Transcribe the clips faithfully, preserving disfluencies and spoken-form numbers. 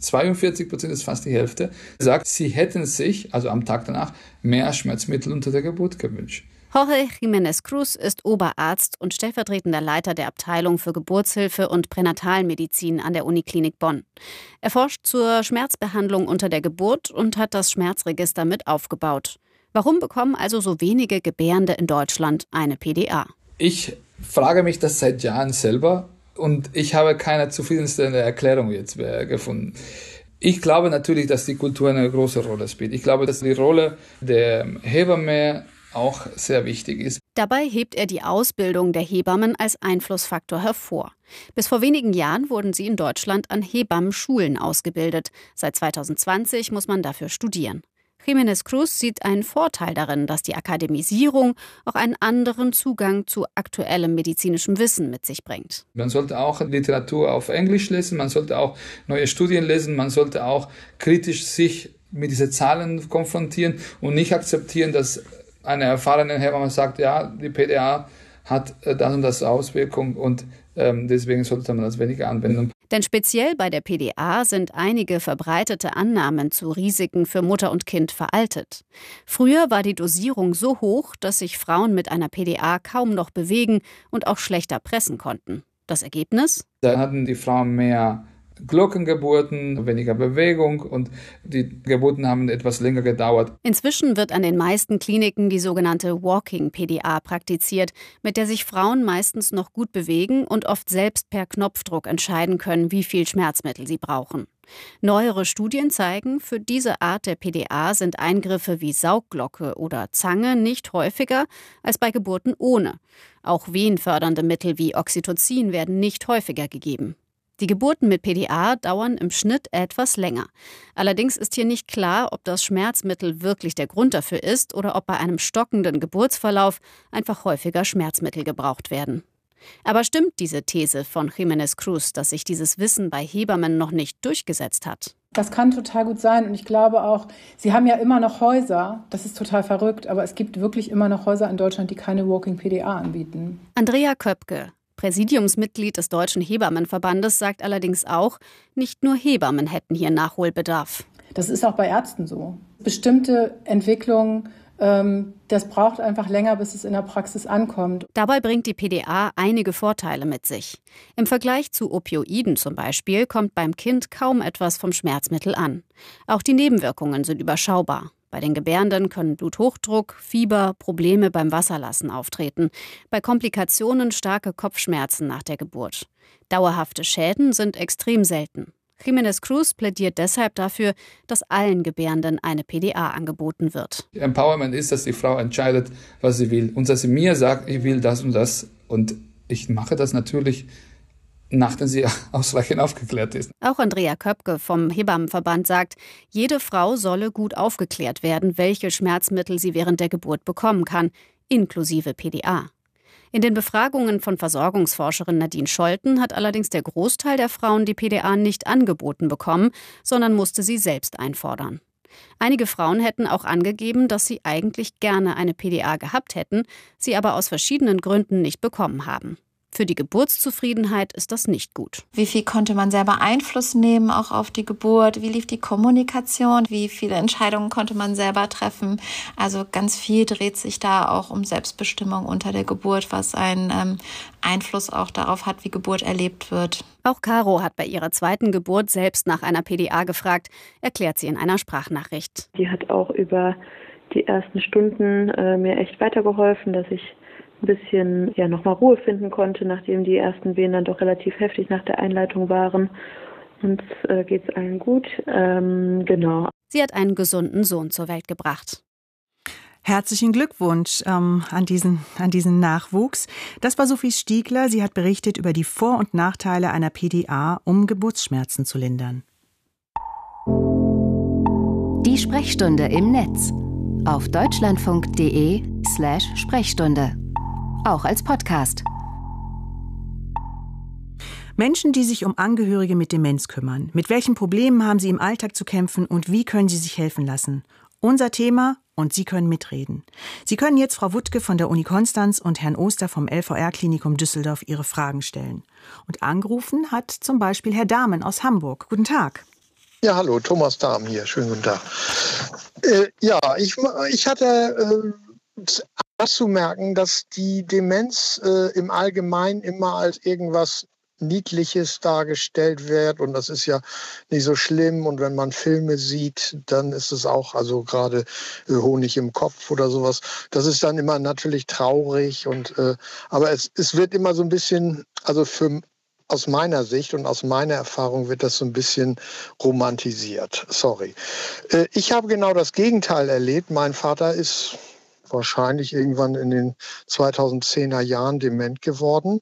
zweiundvierzig Prozent ist fast die Hälfte, sagt, sie hätten sich, also am Tag danach, mehr Schmerzmittel unter der Geburt gewünscht. Jorge Jiménez Cruz ist Oberarzt und stellvertretender Leiter der Abteilung für Geburtshilfe und Pränatalmedizin an der Uniklinik Bonn. Er forscht zur Schmerzbehandlung unter der Geburt und hat das Schmerzregister mit aufgebaut. Warum bekommen also so wenige Gebärende in Deutschland eine P D A? Ich frage mich das seit Jahren selber und ich habe keine zufriedenstellende Erklärung jetzt gefunden. Ich glaube natürlich, dass die Kultur eine große Rolle spielt. Ich glaube, dass die Rolle der Hebamme auch sehr wichtig ist. Dabei hebt er die Ausbildung der Hebammen als Einflussfaktor hervor. Bis vor wenigen Jahren wurden sie in Deutschland an Hebammenschulen ausgebildet. Seit zweitausendzwanzig muss man dafür studieren. Jiménez Cruz sieht einen Vorteil darin, dass die Akademisierung auch einen anderen Zugang zu aktuellem medizinischem Wissen mit sich bringt. Man sollte auch Literatur auf Englisch lesen, man sollte auch neue Studien lesen, man sollte auch kritisch sich mit diesen Zahlen konfrontieren und nicht akzeptieren, dass eine erfahrene Hebamme sagt, ja, die P D A hat das und das Auswirkung und ähm, deswegen sollte man das weniger anwenden. Denn speziell bei der P D A sind einige verbreitete Annahmen zu Risiken für Mutter und Kind veraltet. Früher war die Dosierung so hoch, dass sich Frauen mit einer P D A kaum noch bewegen und auch schlechter pressen konnten. Das Ergebnis? Da hatten die Frauen mehr Glockengeburten, weniger Bewegung und die Geburten haben etwas länger gedauert. Inzwischen wird an den meisten Kliniken die sogenannte Walking-P D A praktiziert, mit der sich Frauen meistens noch gut bewegen und oft selbst per Knopfdruck entscheiden können, wie viel Schmerzmittel sie brauchen. Neuere Studien zeigen, für diese Art der P D A sind Eingriffe wie Saugglocke oder Zange nicht häufiger als bei Geburten ohne. Auch wehenfördernde Mittel wie Oxytocin werden nicht häufiger gegeben. Die Geburten mit P D A dauern im Schnitt etwas länger. Allerdings ist hier nicht klar, ob das Schmerzmittel wirklich der Grund dafür ist oder ob bei einem stockenden Geburtsverlauf einfach häufiger Schmerzmittel gebraucht werden. Aber stimmt diese These von Jiménez Cruz, dass sich dieses Wissen bei Hebammen noch nicht durchgesetzt hat? Das kann total gut sein und ich glaube auch, sie haben ja immer noch Häuser, das ist total verrückt, aber es gibt wirklich immer noch Häuser in Deutschland, die keine Walking-P D A anbieten. Andrea Köpke, Präsidiumsmitglied des Deutschen Hebammenverbandes, sagt allerdings auch, nicht nur Hebammen hätten hier Nachholbedarf. Das ist auch bei Ärzten so. Bestimmte Entwicklungen, ähm, das braucht einfach länger, bis es in der Praxis ankommt. Dabei bringt die P D A einige Vorteile mit sich. Im Vergleich zu Opioiden zum Beispiel kommt beim Kind kaum etwas vom Schmerzmittel an. Auch die Nebenwirkungen sind überschaubar. Bei den Gebärenden können Bluthochdruck, Fieber, Probleme beim Wasserlassen auftreten. Bei Komplikationen starke Kopfschmerzen nach der Geburt. Dauerhafte Schäden sind extrem selten. Jiménez Cruz plädiert deshalb dafür, dass allen Gebärenden eine P D A angeboten wird. Empowerment ist, dass die Frau entscheidet, was sie will. Und dass sie mir sagt, ich will das und das. Und ich mache das natürlich, nachdem sie ausreichend aufgeklärt ist. Auch Andrea Köpke vom Hebammenverband sagt, jede Frau solle gut aufgeklärt werden, welche Schmerzmittel sie während der Geburt bekommen kann, inklusive P D A. In den Befragungen von Versorgungsforscherin Nadine Scholten hat allerdings der Großteil der Frauen die P D A nicht angeboten bekommen, sondern musste sie selbst einfordern. Einige Frauen hätten auch angegeben, dass sie eigentlich gerne eine P D A gehabt hätten, sie aber aus verschiedenen Gründen nicht bekommen haben. Für die Geburtszufriedenheit ist das nicht gut. Wie viel konnte man selber Einfluss nehmen, auch auf die Geburt? Wie lief die Kommunikation? Wie viele Entscheidungen konnte man selber treffen? Also ganz viel dreht sich da auch um Selbstbestimmung unter der Geburt, was einen ähm, Einfluss auch darauf hat, wie Geburt erlebt wird. Auch Caro hat bei ihrer zweiten Geburt selbst nach einer P D A gefragt, erklärt sie in einer Sprachnachricht. Die hat auch über die ersten Stunden äh, mir echt weitergeholfen, dass ich ein bisschen ja nochmal Ruhe finden konnte, nachdem die ersten Wehen dann doch relativ heftig nach der Einleitung waren. Uns äh, geht es allen gut. Ähm, genau. Sie hat einen gesunden Sohn zur Welt gebracht. Herzlichen Glückwunsch ähm, an diesen, an diesen Nachwuchs. Das war Sophie Stiegler. Sie hat berichtet über die Vor- und Nachteile einer P D A, um Geburtsschmerzen zu lindern. Die Sprechstunde im Netz auf deutschlandfunk.de slash Sprechstunde. Auch als Podcast. Menschen, die sich um Angehörige mit Demenz kümmern. Mit welchen Problemen haben sie im Alltag zu kämpfen und wie können sie sich helfen lassen? Unser Thema und Sie können mitreden. Sie können jetzt Frau Wuttke von der Uni Konstanz und Herrn Oster vom L V R-Klinikum Düsseldorf Ihre Fragen stellen. Und angerufen hat zum Beispiel Herr Dahmen aus Hamburg. Guten Tag. Ja, hallo, Thomas Dahm hier. Schönen guten Tag. Äh, ja, ich, ich hatte äh, anzumerken, dass die Demenz äh, im Allgemeinen immer als irgendwas Niedliches dargestellt wird und das ist ja nicht so schlimm und wenn man Filme sieht, dann ist es auch, also gerade äh, Honig im Kopf oder sowas, das ist dann immer natürlich traurig und äh, aber es, es wird immer so ein bisschen, also für aus meiner Sicht und aus meiner Erfahrung wird das so ein bisschen romantisiert. Sorry. Äh, ich habe genau das Gegenteil erlebt. Mein Vater ist wahrscheinlich irgendwann in den zweitausendzehner Jahren dement geworden.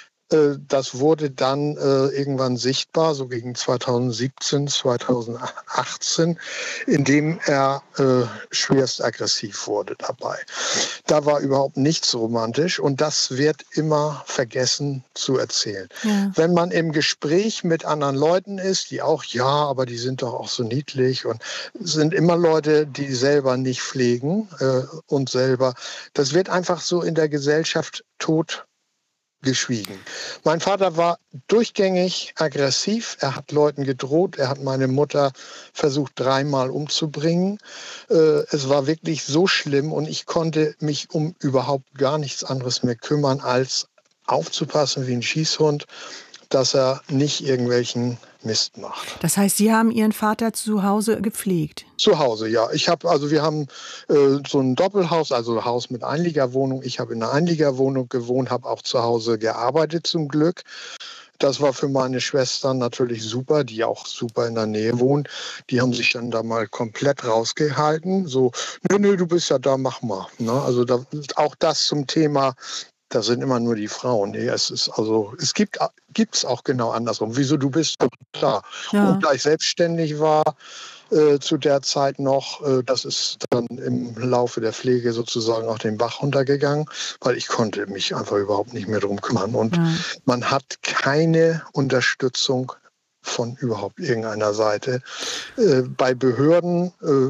Das wurde dann äh, irgendwann sichtbar, so gegen zweitausendsiebzehn, zweitausendachtzehn, indem er äh, schwerst aggressiv wurde dabei. Da war überhaupt nichts romantisch und das wird immer vergessen zu erzählen. Ja. Wenn man im Gespräch mit anderen Leuten ist, die auch, ja, aber die sind doch auch so niedlich und sind immer Leute, die selber nicht pflegen äh, und selber, das wird einfach so in der Gesellschaft tot geschwiegen. Mein Vater war durchgängig aggressiv. Er hat Leuten gedroht. Er hat meine Mutter versucht, dreimal umzubringen. Äh, es war wirklich so schlimm und ich konnte mich um überhaupt gar nichts anderes mehr kümmern, als aufzupassen wie ein Schießhund, dass er nicht irgendwelchen Mist macht. Das heißt, Sie haben Ihren Vater zu Hause gepflegt? Zu Hause, ja. Ich habe, also wir haben äh, so ein Doppelhaus, also ein Haus mit Einliegerwohnung. Ich habe in einer Einliegerwohnung gewohnt, habe auch zu Hause gearbeitet zum Glück. Das war für meine Schwestern natürlich super, die auch super in der Nähe wohnen. Die haben sich dann da mal komplett rausgehalten. So, nö, nö, du bist ja da, mach mal. Ne? Also da, auch das zum Thema, das sind immer nur die Frauen. Nee, es ist also, es gibt es auch genau andersrum. Wieso, du bist doch da. Ja. Und da ich selbstständig war, äh, zu der Zeit noch, äh, das ist dann im Laufe der Pflege sozusagen auch den Bach runtergegangen, weil ich konnte mich einfach überhaupt nicht mehr drum kümmern. Und ja. man hat keine Unterstützung von überhaupt irgendeiner Seite. Äh, bei Behörden äh,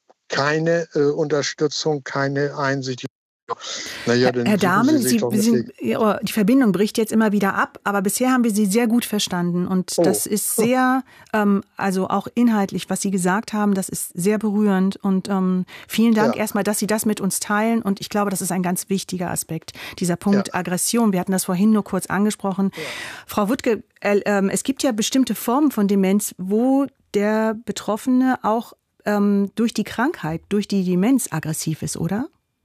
keine äh, Unterstützung, keine Einsicht. Naja, Herr Dahmen, Sie, Sie sind, die Verbindung bricht jetzt immer wieder ab, aber bisher haben wir Sie sehr gut verstanden und oh. das ist sehr, ähm, also auch inhaltlich, was Sie gesagt haben, das ist sehr berührend und ähm, vielen Dank ja. erstmal, dass Sie das mit uns teilen und ich glaube, das ist ein ganz wichtiger Aspekt, dieser Punkt ja. Aggression. Wir hatten das vorhin nur kurz angesprochen. Ja. Frau Wuttke, äh, äh, es gibt ja bestimmte Formen von Demenz, wo der Betroffene auch ähm, durch die Krankheit, durch die Demenz aggressiv ist, oder?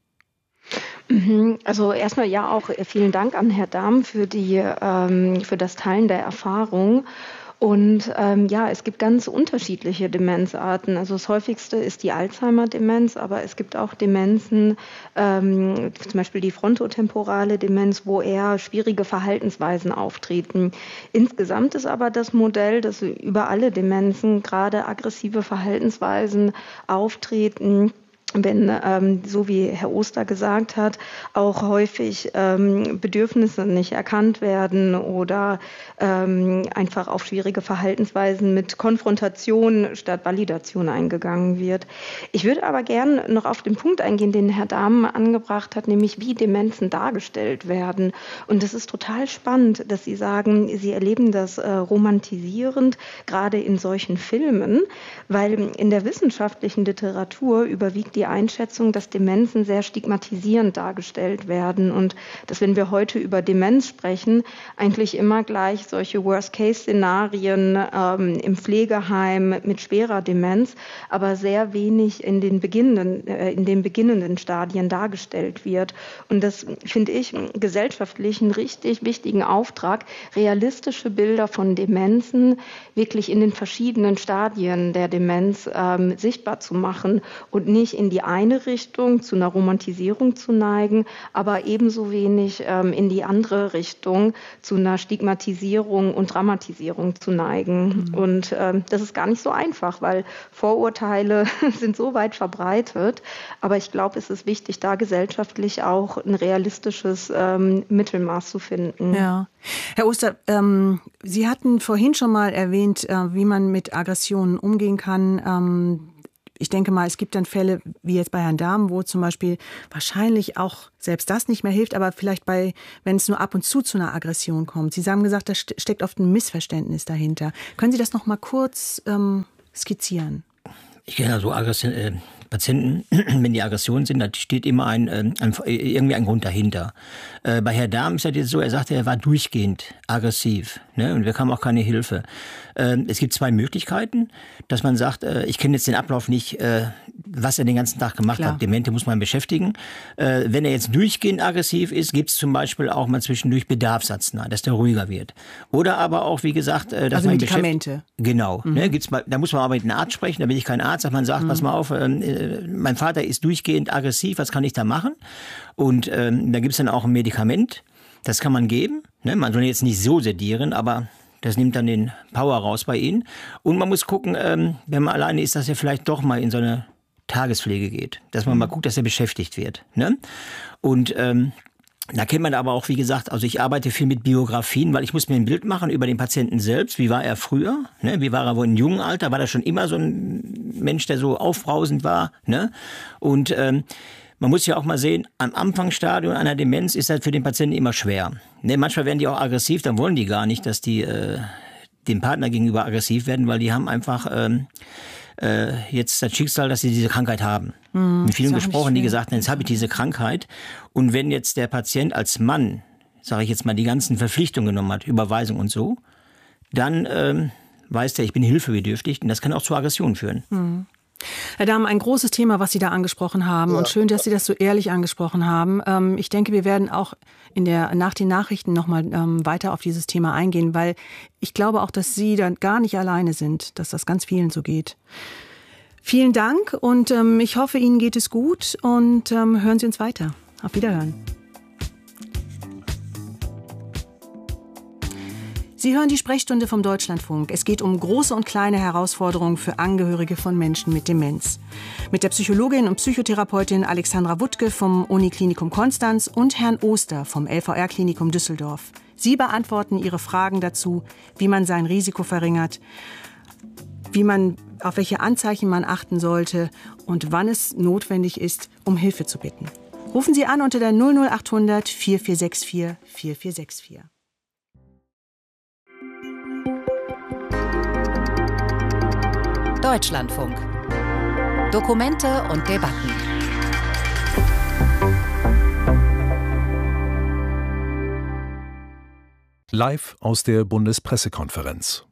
Also erstmal ja auch vielen Dank an Herrn Dahm für die ähm, für das Teilen der Erfahrung. Und ähm, ja, es gibt ganz unterschiedliche Demenzarten. Also das häufigste ist die Alzheimer-Demenz, aber es gibt auch Demenzen, ähm, zum Beispiel die frontotemporale Demenz, wo eher schwierige Verhaltensweisen auftreten. Insgesamt ist aber das Modell, dass über alle Demenzen gerade aggressive Verhaltensweisen auftreten, wenn, ähm, so wie Herr Oster gesagt hat, auch häufig ähm, Bedürfnisse nicht erkannt werden oder ähm, einfach auf schwierige Verhaltensweisen mit Konfrontation statt Validation eingegangen wird. Ich würde aber gern noch auf den Punkt eingehen, den Herr Dahm angebracht hat, nämlich wie Demenzen dargestellt werden. Und das ist total spannend, dass Sie sagen, Sie erleben das äh, romantisierend, gerade in solchen Filmen, weil in der wissenschaftlichen Literatur überwiegt die Einschätzung, dass Demenzen sehr stigmatisierend dargestellt werden und dass, wenn wir heute über Demenz sprechen, eigentlich immer gleich solche Worst-Case-Szenarien ähm, im Pflegeheim mit schwerer Demenz, aber sehr wenig in den beginnenden, äh, in den beginnenden Stadien dargestellt wird. Und das finde ich gesellschaftlich einen richtig wichtigen Auftrag, realistische Bilder von Demenzen wirklich in den verschiedenen Stadien der Demenz ähm, sichtbar zu machen und nicht in die eine Richtung zu einer Romantisierung zu neigen, aber ebenso wenig ähm, in die andere Richtung zu einer Stigmatisierung und Dramatisierung zu neigen. Mhm. Und ähm, das ist gar nicht so einfach, weil Vorurteile sind so weit verbreitet. Aber ich glaube, es ist wichtig, da gesellschaftlich auch ein realistisches ähm, Mittelmaß zu finden. Ja. Herr Oster, ähm, Sie hatten vorhin schon mal erwähnt, äh, wie man mit Aggressionen umgehen kann. Ähm, Ich denke mal, es gibt dann Fälle, wie jetzt bei Herrn Dahm, wo zum Beispiel wahrscheinlich auch selbst das nicht mehr hilft, aber vielleicht bei, wenn es nur ab und zu zu einer Aggression kommt. Sie haben gesagt, da steckt oft ein Missverständnis dahinter. Können Sie das noch mal kurz ähm, skizzieren? Ich kenne also Aggression, äh, Patienten, wenn die Aggressionen sind, da steht immer ein, ein, irgendwie ein Grund dahinter. Äh, bei Herrn Dahm ist das jetzt so, er sagte, er war durchgehend aggressiv, ne? Und wir bekamen auch keine Hilfe. Äh, es gibt zwei Möglichkeiten, dass man sagt, äh, ich kenne jetzt den Ablauf nicht, äh, was er den ganzen Tag gemacht Klar. hat. Demente muss man beschäftigen. Äh, wenn er jetzt durchgehend aggressiv ist, gibt es zum Beispiel auch mal zwischendurch Bedarfsarznei, dass der ruhiger wird. Oder aber auch, wie gesagt, äh, dass also man Medikamente. Genau. Mhm. Ne, gibt's mal, da muss man aber mit einem Arzt sprechen, da bin ich kein Arzt, dass man sagt, mhm. pass mal auf, äh, mein Vater ist durchgehend aggressiv, was kann ich da machen? Und ähm, da gibt's dann auch ein Medikament, das kann man geben. Ne? Man soll jetzt nicht so sedieren, aber das nimmt dann den Power raus bei Ihnen. Und man muss gucken, ähm, wenn man alleine ist, dass er vielleicht doch mal in so eine Tagespflege geht. Dass man mhm. mal guckt, dass er beschäftigt wird. Ne? Und ähm, da kennt man aber auch, wie gesagt, also ich arbeite viel mit Biografien, weil ich muss mir ein Bild machen über den Patienten selbst. Wie war er früher? Ne? Wie war er wohl im jungen Alter? War er schon immer so ein Mensch, der so aufbrausend war? Ne? Und ähm, man muss ja auch mal sehen, am Anfangsstadium einer Demenz ist das für den Patienten immer schwer. Ne? Manchmal werden die auch aggressiv, dann wollen die gar nicht, dass die äh, dem Partner gegenüber aggressiv werden, weil die haben einfach ähm, äh, jetzt das Schicksal, dass sie diese Krankheit haben. Mhm, mit vielen gesprochen, die gesagt haben, jetzt habe ich diese Krankheit. Und wenn jetzt der Patient als Mann, sage ich jetzt mal, die ganzen Verpflichtungen genommen hat, Überweisung und so, dann ähm, weiß der, ich bin hilfebedürftig und das kann auch zu Aggressionen führen. Mhm. Herr Dahm, ein großes Thema, was Sie da angesprochen haben. Ja. Und schön, dass Sie das so ehrlich angesprochen haben. Ähm, ich denke, wir werden auch in der, nach den Nachrichten nochmal ähm, weiter auf dieses Thema eingehen, weil ich glaube auch, dass Sie da gar nicht alleine sind, dass das ganz vielen so geht. Vielen Dank und ähm, ich hoffe, Ihnen geht es gut und ähm, hören Sie uns weiter. Auf Wiederhören. Sie hören die Sprechstunde vom Deutschlandfunk. Es geht um große und kleine Herausforderungen für Angehörige von Menschen mit Demenz. Mit der Psychologin und Psychotherapeutin Alexandra Wuttke vom Uniklinikum Konstanz und Herrn Oster vom L V R-Klinikum Düsseldorf. Sie beantworten Ihre Fragen dazu, wie man sein Risiko verringert, wie man, auf welche Anzeichen man achten sollte und wann es notwendig ist, um Hilfe zu bitten. Rufen Sie an unter der null null acht hundert vier vier sechs vier vier vier sechs vier. Deutschlandfunk. Dokumente und Debatten. Live aus der Bundespressekonferenz.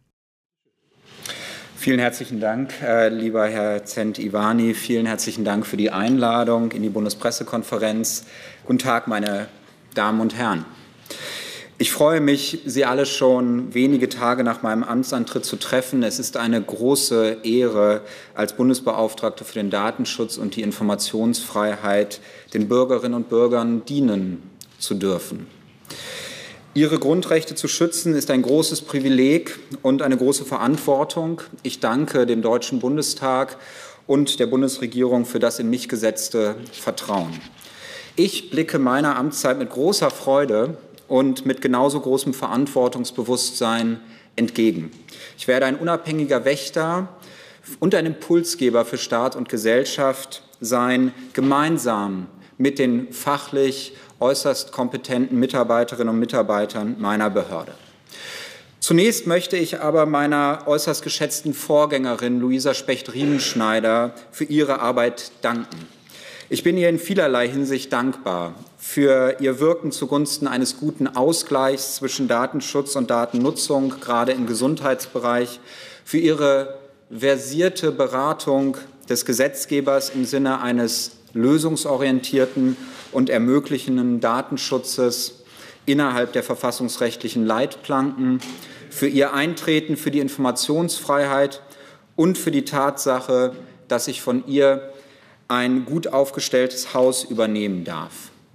Vielen herzlichen Dank, äh, lieber Herr Zent-Ivany. Vielen herzlichen Dank für die Einladung in die Bundespressekonferenz. Guten Tag, meine Damen und Herren. Ich freue mich, Sie alle schon wenige Tage nach meinem Amtsantritt zu treffen. Es ist eine große Ehre, als Bundesbeauftragte für den Datenschutz und die Informationsfreiheit den Bürgerinnen und Bürgern dienen zu dürfen. Ihre Grundrechte zu schützen, ist ein großes Privileg und eine große Verantwortung. Ich danke dem Deutschen Bundestag und der Bundesregierung für das in mich gesetzte Vertrauen. Ich blicke meiner Amtszeit mit großer Freude und mit genauso großem Verantwortungsbewusstsein entgegen. Ich werde ein unabhängiger Wächter und ein Impulsgeber für Staat und Gesellschaft sein, gemeinsam mit den fachlich äußerst kompetenten Mitarbeiterinnen und Mitarbeitern meiner Behörde. Zunächst möchte ich aber meiner äußerst geschätzten Vorgängerin Luisa Specht-Riemenschneider für ihre Arbeit danken. Ich bin ihr in vielerlei Hinsicht dankbar für ihr Wirken zugunsten eines guten Ausgleichs zwischen Datenschutz und Datennutzung, gerade im Gesundheitsbereich, für ihre versierte Beratung des Gesetzgebers im Sinne eines lösungsorientierten und ermöglichenden Datenschutzes innerhalb der verfassungsrechtlichen Leitplanken, für ihr Eintreten für die Informationsfreiheit und für die Tatsache, dass ich von ihr ein gut aufgestelltes Haus übernehmen darf.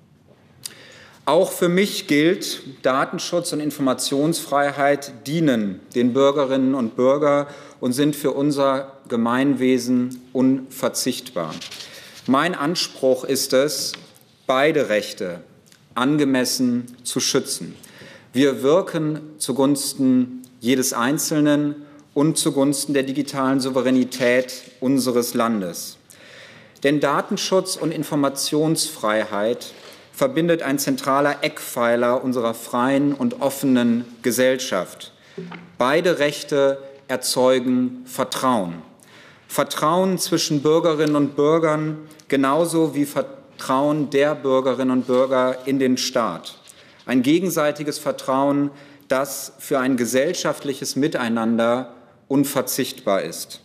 Auch für mich gilt, Datenschutz und Informationsfreiheit dienen den Bürgerinnen und Bürgern und sind für unser Gemeinwesen unverzichtbar. Mein Anspruch ist es, beide Rechte angemessen zu schützen. Wir wirken zugunsten jedes Einzelnen und zugunsten der digitalen Souveränität unseres Landes. Denn Datenschutz und Informationsfreiheit verbindet ein zentraler Eckpfeiler unserer freien und offenen Gesellschaft. Beide Rechte erzeugen Vertrauen. Vertrauen zwischen Bürgerinnen und Bürgern, genauso wie Vertrauen der Bürgerinnen und Bürger in den Staat. Ein gegenseitiges Vertrauen, das für ein gesellschaftliches Miteinander unverzichtbar ist.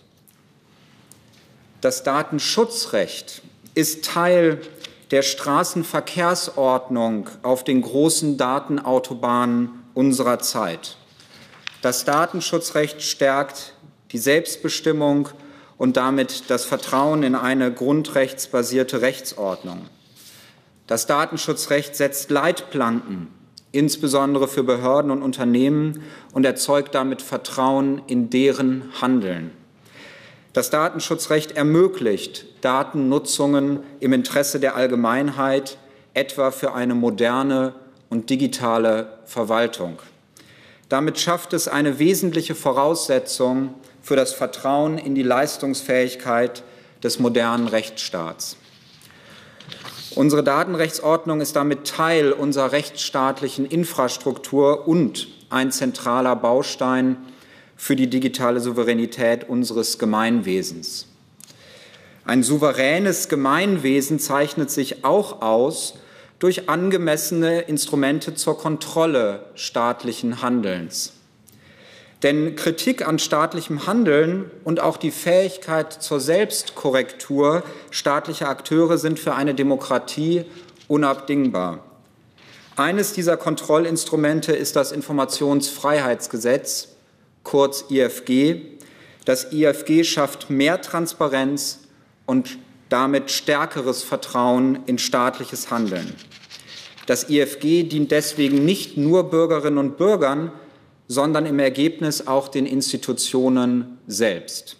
Das Datenschutzrecht ist Teil der Straßenverkehrsordnung auf den großen Datenautobahnen unserer Zeit. Das Datenschutzrecht stärkt die Selbstbestimmung und damit das Vertrauen in eine grundrechtsbasierte Rechtsordnung. Das Datenschutzrecht setzt Leitplanken, insbesondere für Behörden und Unternehmen, und erzeugt damit Vertrauen in deren Handeln. Das Datenschutzrecht ermöglicht Datennutzungen im Interesse der Allgemeinheit, etwa für eine moderne und digitale Verwaltung. Damit schafft es eine wesentliche Voraussetzung für das Vertrauen in die Leistungsfähigkeit des modernen Rechtsstaats. Unsere Datenrechtsordnung ist damit Teil unserer rechtsstaatlichen Infrastruktur und ein zentraler Baustein für die digitale Souveränität unseres Gemeinwesens. Ein souveränes Gemeinwesen zeichnet sich auch aus durch angemessene Instrumente zur Kontrolle staatlichen Handelns. Denn Kritik an staatlichem Handeln und auch die Fähigkeit zur Selbstkorrektur staatlicher Akteure sind für eine Demokratie unabdingbar. Eines dieser Kontrollinstrumente ist das Informationsfreiheitsgesetz, kurz I F G. Das I F G schafft mehr Transparenz und damit stärkeres Vertrauen in staatliches Handeln. Das I F G dient deswegen nicht nur Bürgerinnen und Bürgern, sondern im Ergebnis auch den Institutionen selbst.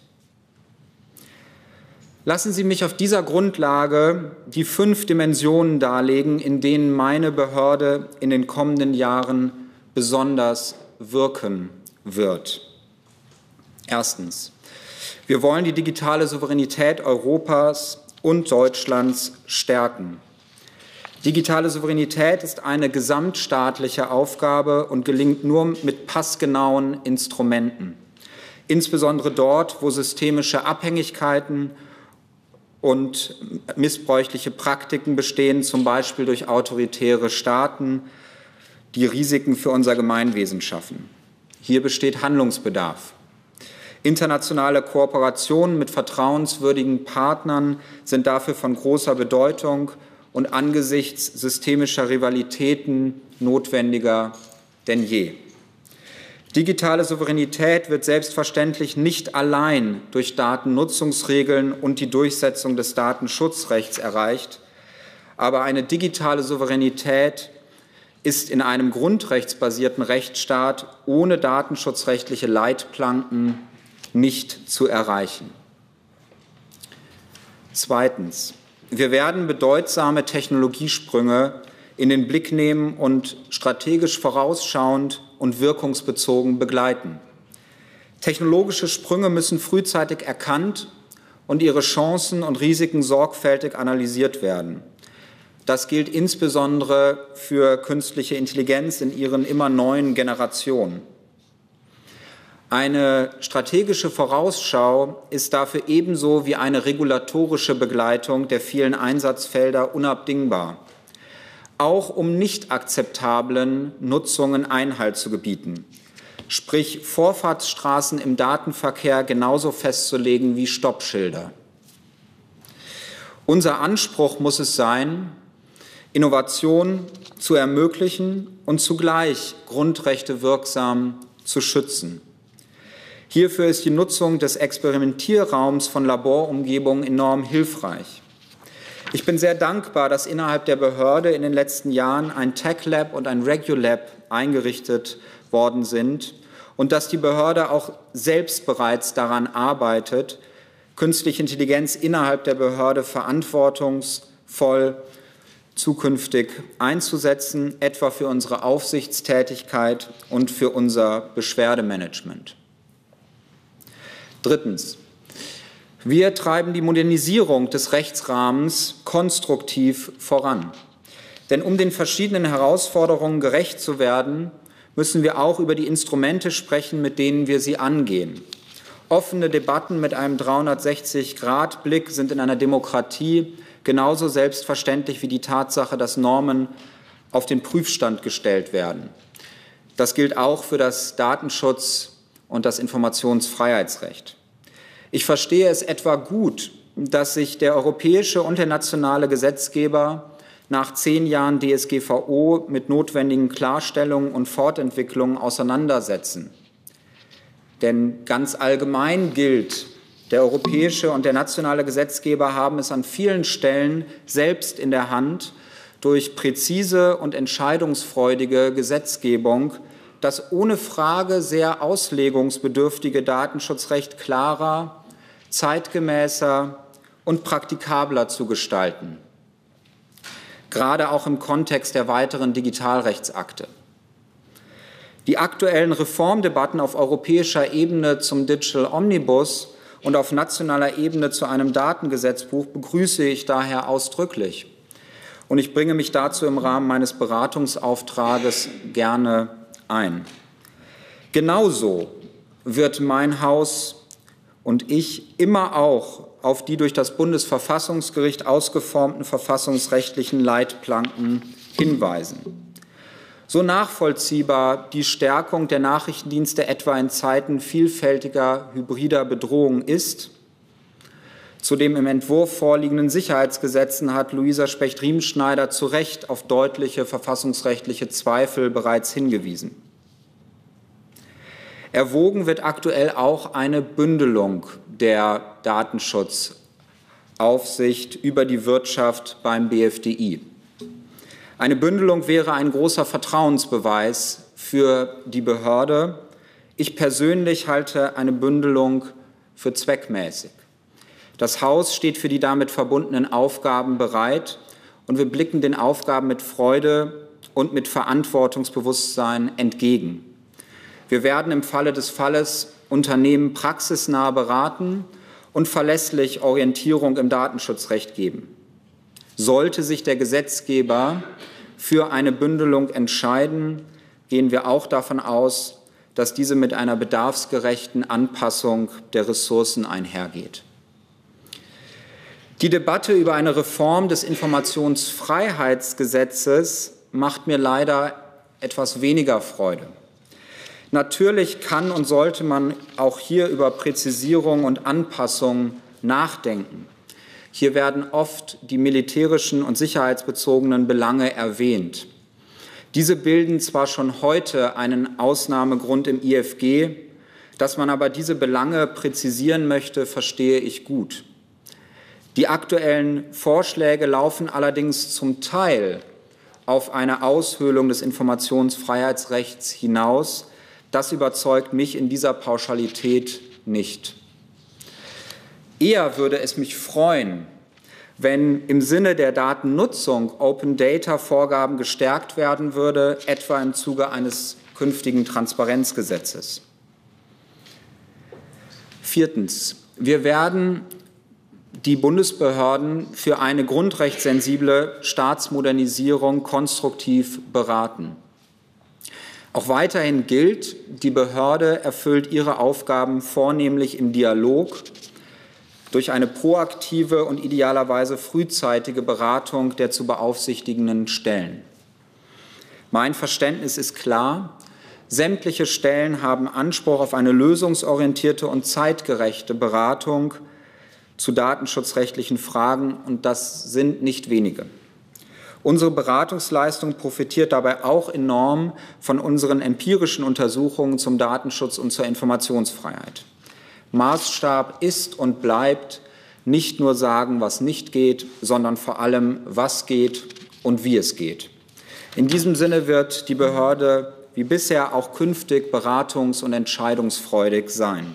Lassen Sie mich auf dieser Grundlage die fünf Dimensionen darlegen, in denen meine Behörde in den kommenden Jahren besonders wirken wird. Erstens. Wir wollen die digitale Souveränität Europas und Deutschlands stärken. Digitale Souveränität ist eine gesamtstaatliche Aufgabe und gelingt nur mit passgenauen Instrumenten, insbesondere dort, wo systemische Abhängigkeiten und missbräuchliche Praktiken bestehen, zum Beispiel durch autoritäre Staaten, die Risiken für unser Gemeinwesen schaffen. Hier besteht Handlungsbedarf. Internationale Kooperationen mit vertrauenswürdigen Partnern sind dafür von großer Bedeutung und angesichts systemischer Rivalitäten notwendiger denn je. Digitale Souveränität wird selbstverständlich nicht allein durch Datennutzungsregeln und die Durchsetzung des Datenschutzrechts erreicht, aber eine digitale Souveränität ist in einem grundrechtsbasierten Rechtsstaat ohne datenschutzrechtliche Leitplanken nicht zu erreichen. Zweitens. Wir werden bedeutsame Technologiesprünge in den Blick nehmen und strategisch vorausschauend und wirkungsbezogen begleiten. Technologische Sprünge müssen frühzeitig erkannt und ihre Chancen und Risiken sorgfältig analysiert werden. Das gilt insbesondere für künstliche Intelligenz in ihren immer neuen Generationen. Eine strategische Vorausschau ist dafür ebenso wie eine regulatorische Begleitung der vielen Einsatzfelder unabdingbar, auch um nicht akzeptablen Nutzungen Einhalt zu gebieten, sprich Vorfahrtsstraßen im Datenverkehr genauso festzulegen wie Stoppschilder. Unser Anspruch muss es sein, Innovation zu ermöglichen und zugleich Grundrechte wirksam zu schützen. Hierfür ist die Nutzung des Experimentierraums von Laborumgebungen enorm hilfreich. Ich bin sehr dankbar, dass innerhalb der Behörde in den letzten Jahren ein Tech Lab und ein Regulab eingerichtet worden sind und dass die Behörde auch selbst bereits daran arbeitet, künstliche Intelligenz innerhalb der Behörde verantwortungsvoll zukünftig einzusetzen, etwa für unsere Aufsichtstätigkeit und für unser Beschwerdemanagement. Drittens. Wir treiben die Modernisierung des Rechtsrahmens konstruktiv voran. Denn um den verschiedenen Herausforderungen gerecht zu werden, müssen wir auch über die Instrumente sprechen, mit denen wir sie angehen. Offene Debatten mit einem dreihundertsechzig Grad Blick sind in einer Demokratie genauso selbstverständlich wie die Tatsache, dass Normen auf den Prüfstand gestellt werden. Das gilt auch für das Datenschutz- und das Informationsfreiheitsrecht. Ich verstehe es etwa gut, dass sich der europäische und der nationale Gesetzgeber nach zehn Jahren D S G V O mit notwendigen Klarstellungen und Fortentwicklungen auseinandersetzen. Denn ganz allgemein gilt, der europäische und der nationale Gesetzgeber haben es an vielen Stellen selbst in der Hand, durch präzise und entscheidungsfreudige Gesetzgebung das ohne Frage sehr auslegungsbedürftige Datenschutzrecht klarer, zeitgemäßer und praktikabler zu gestalten, gerade auch im Kontext der weiteren Digitalrechtsakte. Die aktuellen Reformdebatten auf europäischer Ebene zum Digital Omnibus und auf nationaler Ebene zu einem Datengesetzbuch begrüße ich daher ausdrücklich. Und ich bringe mich dazu im Rahmen meines Beratungsauftrages gerne ein. Genauso wird mein Haus und ich immer auch auf die durch das Bundesverfassungsgericht ausgeformten verfassungsrechtlichen Leitplanken hinweisen. So nachvollziehbar die Stärkung der Nachrichtendienste etwa in Zeiten vielfältiger hybrider Bedrohung ist, zu dem im Entwurf vorliegenden Sicherheitsgesetzen hat Luisa Specht-Riemenschneider zu Recht auf deutliche verfassungsrechtliche Zweifel bereits hingewiesen. Erwogen wird aktuell auch eine Bündelung der Datenschutzaufsicht über die Wirtschaft beim B F D I. Eine Bündelung wäre ein großer Vertrauensbeweis für die Behörde. Ich persönlich halte eine Bündelung für zweckmäßig. Das Haus steht für die damit verbundenen Aufgaben bereit und wir blicken den Aufgaben mit Freude und mit Verantwortungsbewusstsein entgegen. Wir werden im Falle des Falles Unternehmen praxisnah beraten und verlässlich Orientierung im Datenschutzrecht geben. Sollte sich der Gesetzgeber für eine Bündelung entscheiden, gehen wir auch davon aus, dass diese mit einer bedarfsgerechten Anpassung der Ressourcen einhergeht. Die Debatte über eine Reform des Informationsfreiheitsgesetzes macht mir leider etwas weniger Freude. Natürlich kann und sollte man auch hier über Präzisierung und Anpassung nachdenken. Hier werden oft die militärischen und sicherheitsbezogenen Belange erwähnt. Diese bilden zwar schon heute einen Ausnahmegrund im I F G, dass man aber diese Belange präzisieren möchte, verstehe ich gut. Die aktuellen Vorschläge laufen allerdings zum Teil auf eine Aushöhlung des Informationsfreiheitsrechts hinaus. Das überzeugt mich in dieser Pauschalität nicht. Eher würde es mich freuen, wenn im Sinne der Datennutzung Open-Data-Vorgaben gestärkt werden würde, etwa im Zuge eines künftigen Transparenzgesetzes. Viertens. Wir werden die Bundesbehörden für eine grundrechtssensible Staatsmodernisierung konstruktiv beraten. Auch weiterhin gilt, die Behörde erfüllt ihre Aufgaben vornehmlich im Dialog durch eine proaktive und idealerweise frühzeitige Beratung der zu beaufsichtigenden Stellen. Mein Verständnis ist klar, sämtliche Stellen haben Anspruch auf eine lösungsorientierte und zeitgerechte Beratung zu datenschutzrechtlichen Fragen, und das sind nicht wenige. Unsere Beratungsleistung profitiert dabei auch enorm von unseren empirischen Untersuchungen zum Datenschutz und zur Informationsfreiheit. Maßstab ist und bleibt nicht nur sagen, was nicht geht, sondern vor allem, was geht und wie es geht. In diesem Sinne wird die Behörde wie bisher auch künftig beratungs- und entscheidungsfreudig sein.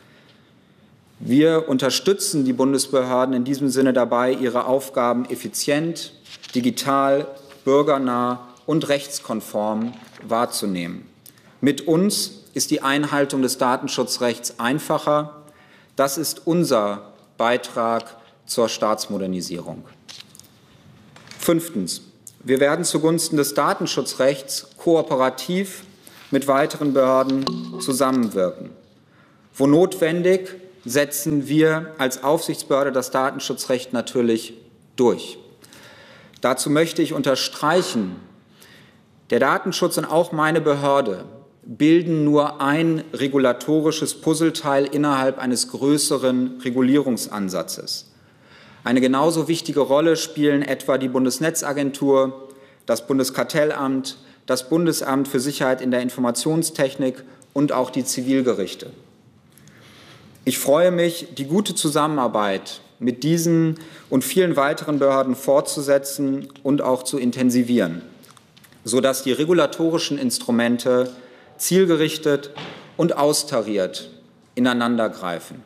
Wir unterstützen die Bundesbehörden in diesem Sinne dabei, ihre Aufgaben effizient, digital, bürgernah und rechtskonform wahrzunehmen. Mit uns ist die Einhaltung des Datenschutzrechts einfacher. Das ist unser Beitrag zur Staatsmodernisierung. Fünftens. Wir werden zugunsten des Datenschutzrechts kooperativ mit weiteren Behörden zusammenwirken. Wo notwendig, setzen wir als Aufsichtsbehörde das Datenschutzrecht natürlich durch. Dazu möchte ich unterstreichen, der Datenschutz und auch meine Behörde bilden nur ein regulatorisches Puzzleteil innerhalb eines größeren Regulierungsansatzes. Eine genauso wichtige Rolle spielen etwa die Bundesnetzagentur, das Bundeskartellamt, das Bundesamt für Sicherheit in der Informationstechnik und auch die Zivilgerichte. Ich freue mich, die gute Zusammenarbeit mit diesen und vielen weiteren Behörden fortzusetzen und auch zu intensivieren, sodass die regulatorischen Instrumente zielgerichtet und austariert ineinandergreifen.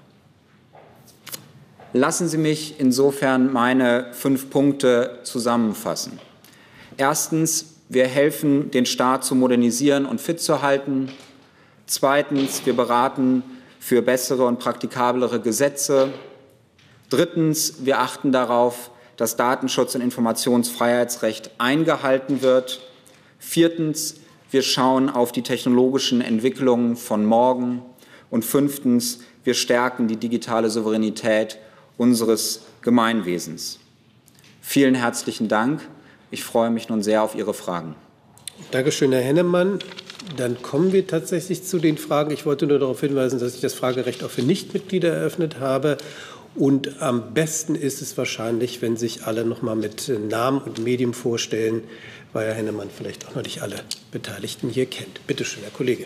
Lassen Sie mich insofern meine fünf Punkte zusammenfassen. Erstens, wir helfen, den Staat zu modernisieren und fit zu halten. Zweitens, wir beraten für bessere und praktikablere Gesetze. Drittens, wir achten darauf, dass Datenschutz- und Informationsfreiheitsrecht eingehalten wird. Viertens, wir schauen auf die technologischen Entwicklungen von morgen. Und fünftens, wir stärken die digitale Souveränität unseres Gemeinwesens. Vielen herzlichen Dank. Ich freue mich nun sehr auf Ihre Fragen. Dankeschön, Herr Hennemann. Dann kommen wir tatsächlich zu den Fragen. Ich wollte nur darauf hinweisen, dass ich das Fragerecht auch für Nichtmitglieder eröffnet habe. Und am besten ist es wahrscheinlich, wenn sich alle noch mal mit Namen und Medium vorstellen, weil Herr Hennemann vielleicht auch noch nicht alle Beteiligten hier kennt. Bitte schön, Herr Kollege.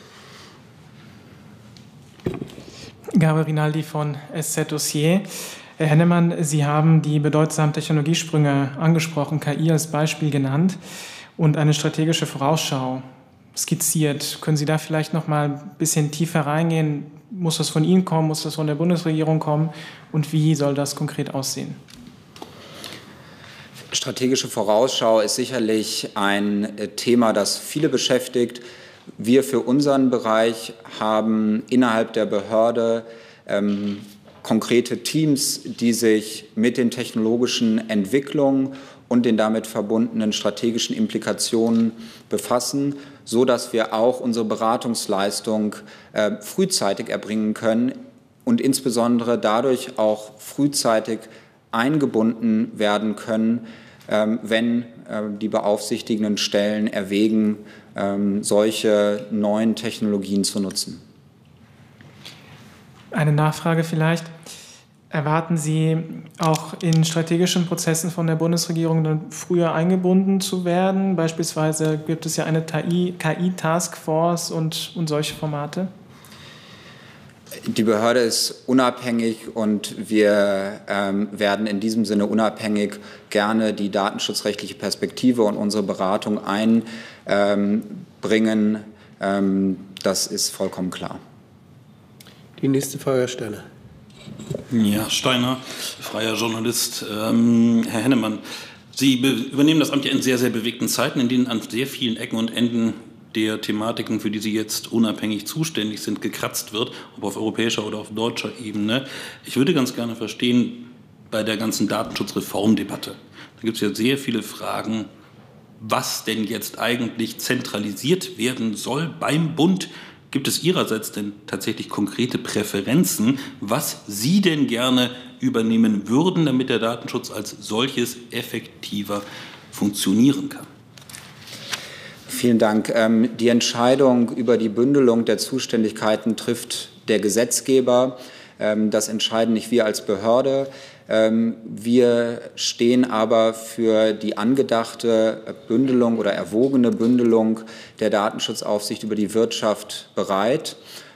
Gabriel Rinaldi von S Z Dossier. Herr Hennemann, Sie haben die bedeutsamen Technologiesprünge angesprochen, K I als Beispiel genannt und eine strategische Vorausschau skizziert. Können Sie da vielleicht noch mal ein bisschen tiefer reingehen? Muss das von Ihnen kommen? Muss das von der Bundesregierung kommen? Und wie soll das konkret aussehen? Strategische Vorausschau ist sicherlich ein Thema, das viele beschäftigt. Wir für unseren Bereich haben innerhalb der Behörde ähm, konkrete Teams, die sich mit den technologischen Entwicklungen und den damit verbundenen strategischen Implikationen befassen, so dass wir auch unsere Beratungsleistung äh, frühzeitig erbringen können und insbesondere dadurch auch frühzeitig eingebunden werden können, äh, wenn äh, die beaufsichtigenden Stellen erwägen, äh, solche neuen Technologien zu nutzen. Eine Nachfrage vielleicht. Erwarten Sie auch in strategischen Prozessen von der Bundesregierung dann früher eingebunden zu werden? Beispielsweise gibt es ja eine K I-Taskforce und, und solche Formate. Die Behörde ist unabhängig und wir ähm, werden in diesem Sinne unabhängig gerne die datenschutzrechtliche Perspektive und unsere Beratung einbringen. Ähm, das ist vollkommen klar. Die nächste Frage, Herr Steiner. Ja, Steiner, freier Journalist. Ähm, Herr Hennemann, Sie übernehmen das Amt ja in sehr, sehr bewegten Zeiten, in denen an sehr vielen Ecken und Enden der Thematiken, für die Sie jetzt unabhängig zuständig sind, gekratzt wird, ob auf europäischer oder auf deutscher Ebene. Ich würde ganz gerne verstehen, bei der ganzen Datenschutzreformdebatte, da gibt es ja sehr viele Fragen, was denn jetzt eigentlich zentralisiert werden soll beim Bund. Gibt es Ihrerseits denn tatsächlich konkrete Präferenzen, was Sie denn gerne übernehmen würden, damit der Datenschutz als solches effektiver funktionieren kann? Vielen Dank. Die Entscheidung über die Bündelung der Zuständigkeiten trifft der Gesetzgeber. Das entscheiden nicht wir als Behörde. Wir stehen aber für die angedachte Bündelung oder erwogene Bündelung der Datenschutzaufsicht über die Wirtschaft bereit.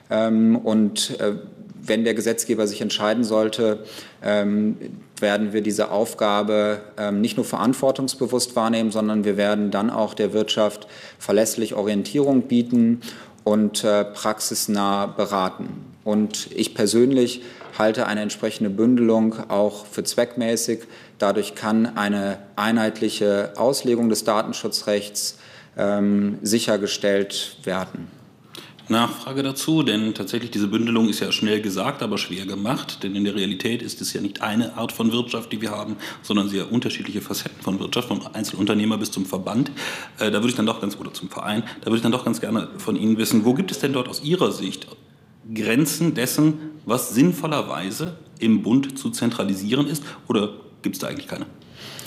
Und wenn der Gesetzgeber sich entscheiden sollte, werden wir diese Aufgabe nicht nur verantwortungsbewusst wahrnehmen, sondern wir werden dann auch der Wirtschaft verlässlich Orientierung bieten und praxisnah beraten. Und ich persönlich halte eine entsprechende Bündelung auch für zweckmäßig. Dadurch kann eine einheitliche Auslegung des Datenschutzrechts ähm, sichergestellt werden. Nachfrage dazu, denn tatsächlich diese Bündelung ist ja schnell gesagt, aber schwer gemacht, denn in der Realität ist es ja nicht eine Art von Wirtschaft, die wir haben, sondern sehr unterschiedliche Facetten von Wirtschaft, vom Einzelunternehmer bis zum Verband. Äh, da würde ich dann doch ganz, oder zum Verein, da würde ich dann doch ganz gerne von Ihnen wissen, wo gibt es denn dort aus Ihrer Sicht Grenzen dessen, was sinnvollerweise im Bund zu zentralisieren ist? Oder gibt es da eigentlich keine?